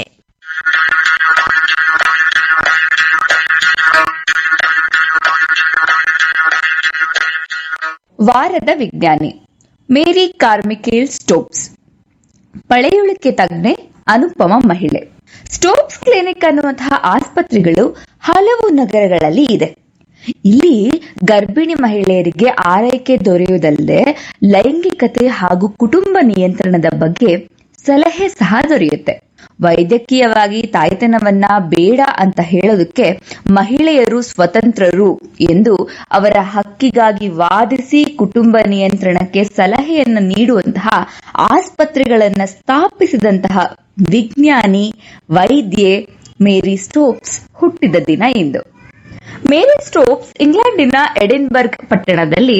ವಾರದ ವಿಜ್ಞಾನಿ ಮೇರಿ ಕಾರ್ಮಿಕೇಲ್ ಸ್ಟೋಪ್ಸ್, ಪಳೆಯುಳಿಕೆ ತಜ್ಞೆ, ಅನುಪಮ ಮಹಿಳೆ. ಸ್ಟೋಪ್ಸ್ ಕ್ಲಿನಿಕ್ ಅನ್ನುವಂತಹ ಆಸ್ಪತ್ರೆಗಳು ಹಲವು ನಗರಗಳಲ್ಲಿ ಇದೆ. ಇಲ್ಲಿ ಗರ್ಭಿಣಿ ಮಹಿಳೆಯರಿಗೆ ಆರೈಕೆ ದೊರೆಯುವುದಲ್ಲದೆ ಲೈಂಗಿಕತೆ ಹಾಗೂ ಕುಟುಂಬ ನಿಯಂತ್ರಣದ ಬಗ್ಗೆ ಸಲಹೆ ಸಹ ದೊರೆಯುತ್ತೆ. ವೈದ್ಯಕೀಯವಾಗಿ ತಾಯ್ತನವನ್ನ ಬೇಡ ಅಂತ ಹೇಳೋದಕ್ಕೆ ಮಹಿಳೆಯರು ಸ್ವತಂತ್ರರು ಎಂದು ಅವರ ಹಕ್ಕಿಗಾಗಿ ವಾದಿಸಿ ಕುಟುಂಬ ನಿಯಂತ್ರಣಕ್ಕೆ ಸಲಹೆಯನ್ನು ನೀಡುವಂತಹ ಆಸ್ಪತ್ರೆಗಳನ್ನ ಸ್ಥಾಪಿಸಿದಂತಹ ವಿಜ್ಞಾನಿ ವೈದ್ಯೆ ಮೇರಿ ಸ್ಟೋಪ್ಸ್ ಹುಟ್ಟಿದ ದಿನ ಇಂದು. ಮೇರಿ ಸ್ಟೋಪ್ಸ್ ಇಂಗ್ಲೆಂಡಿನ ಎಡಿನ್ಬರ್ಗ್ ಪಟ್ಟಣದಲ್ಲಿ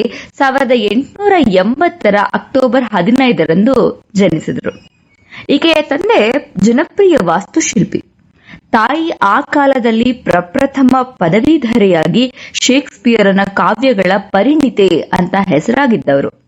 1880 ಅಕ್ಟೋಬರ್ 15 ಜನಿಸಿದರು. ಈಕೆಯ ತಂದೆ ಜನಪ್ರಿಯ ವಾಸ್ತುಶಿಲ್ಪಿ. ತಾಯಿ ಆ ಕಾಲದಲ್ಲಿ ಪ್ರಪ್ರಥಮ ಪದವೀಧರೆಯಾಗಿ ಶೇಕ್ಸ್ಪಿಯರನ ಕಾವ್ಯಗಳ ಪರಿಣಿತೆ ಅಂತ ಹೆಸರಾಗಿದ್ದವರು.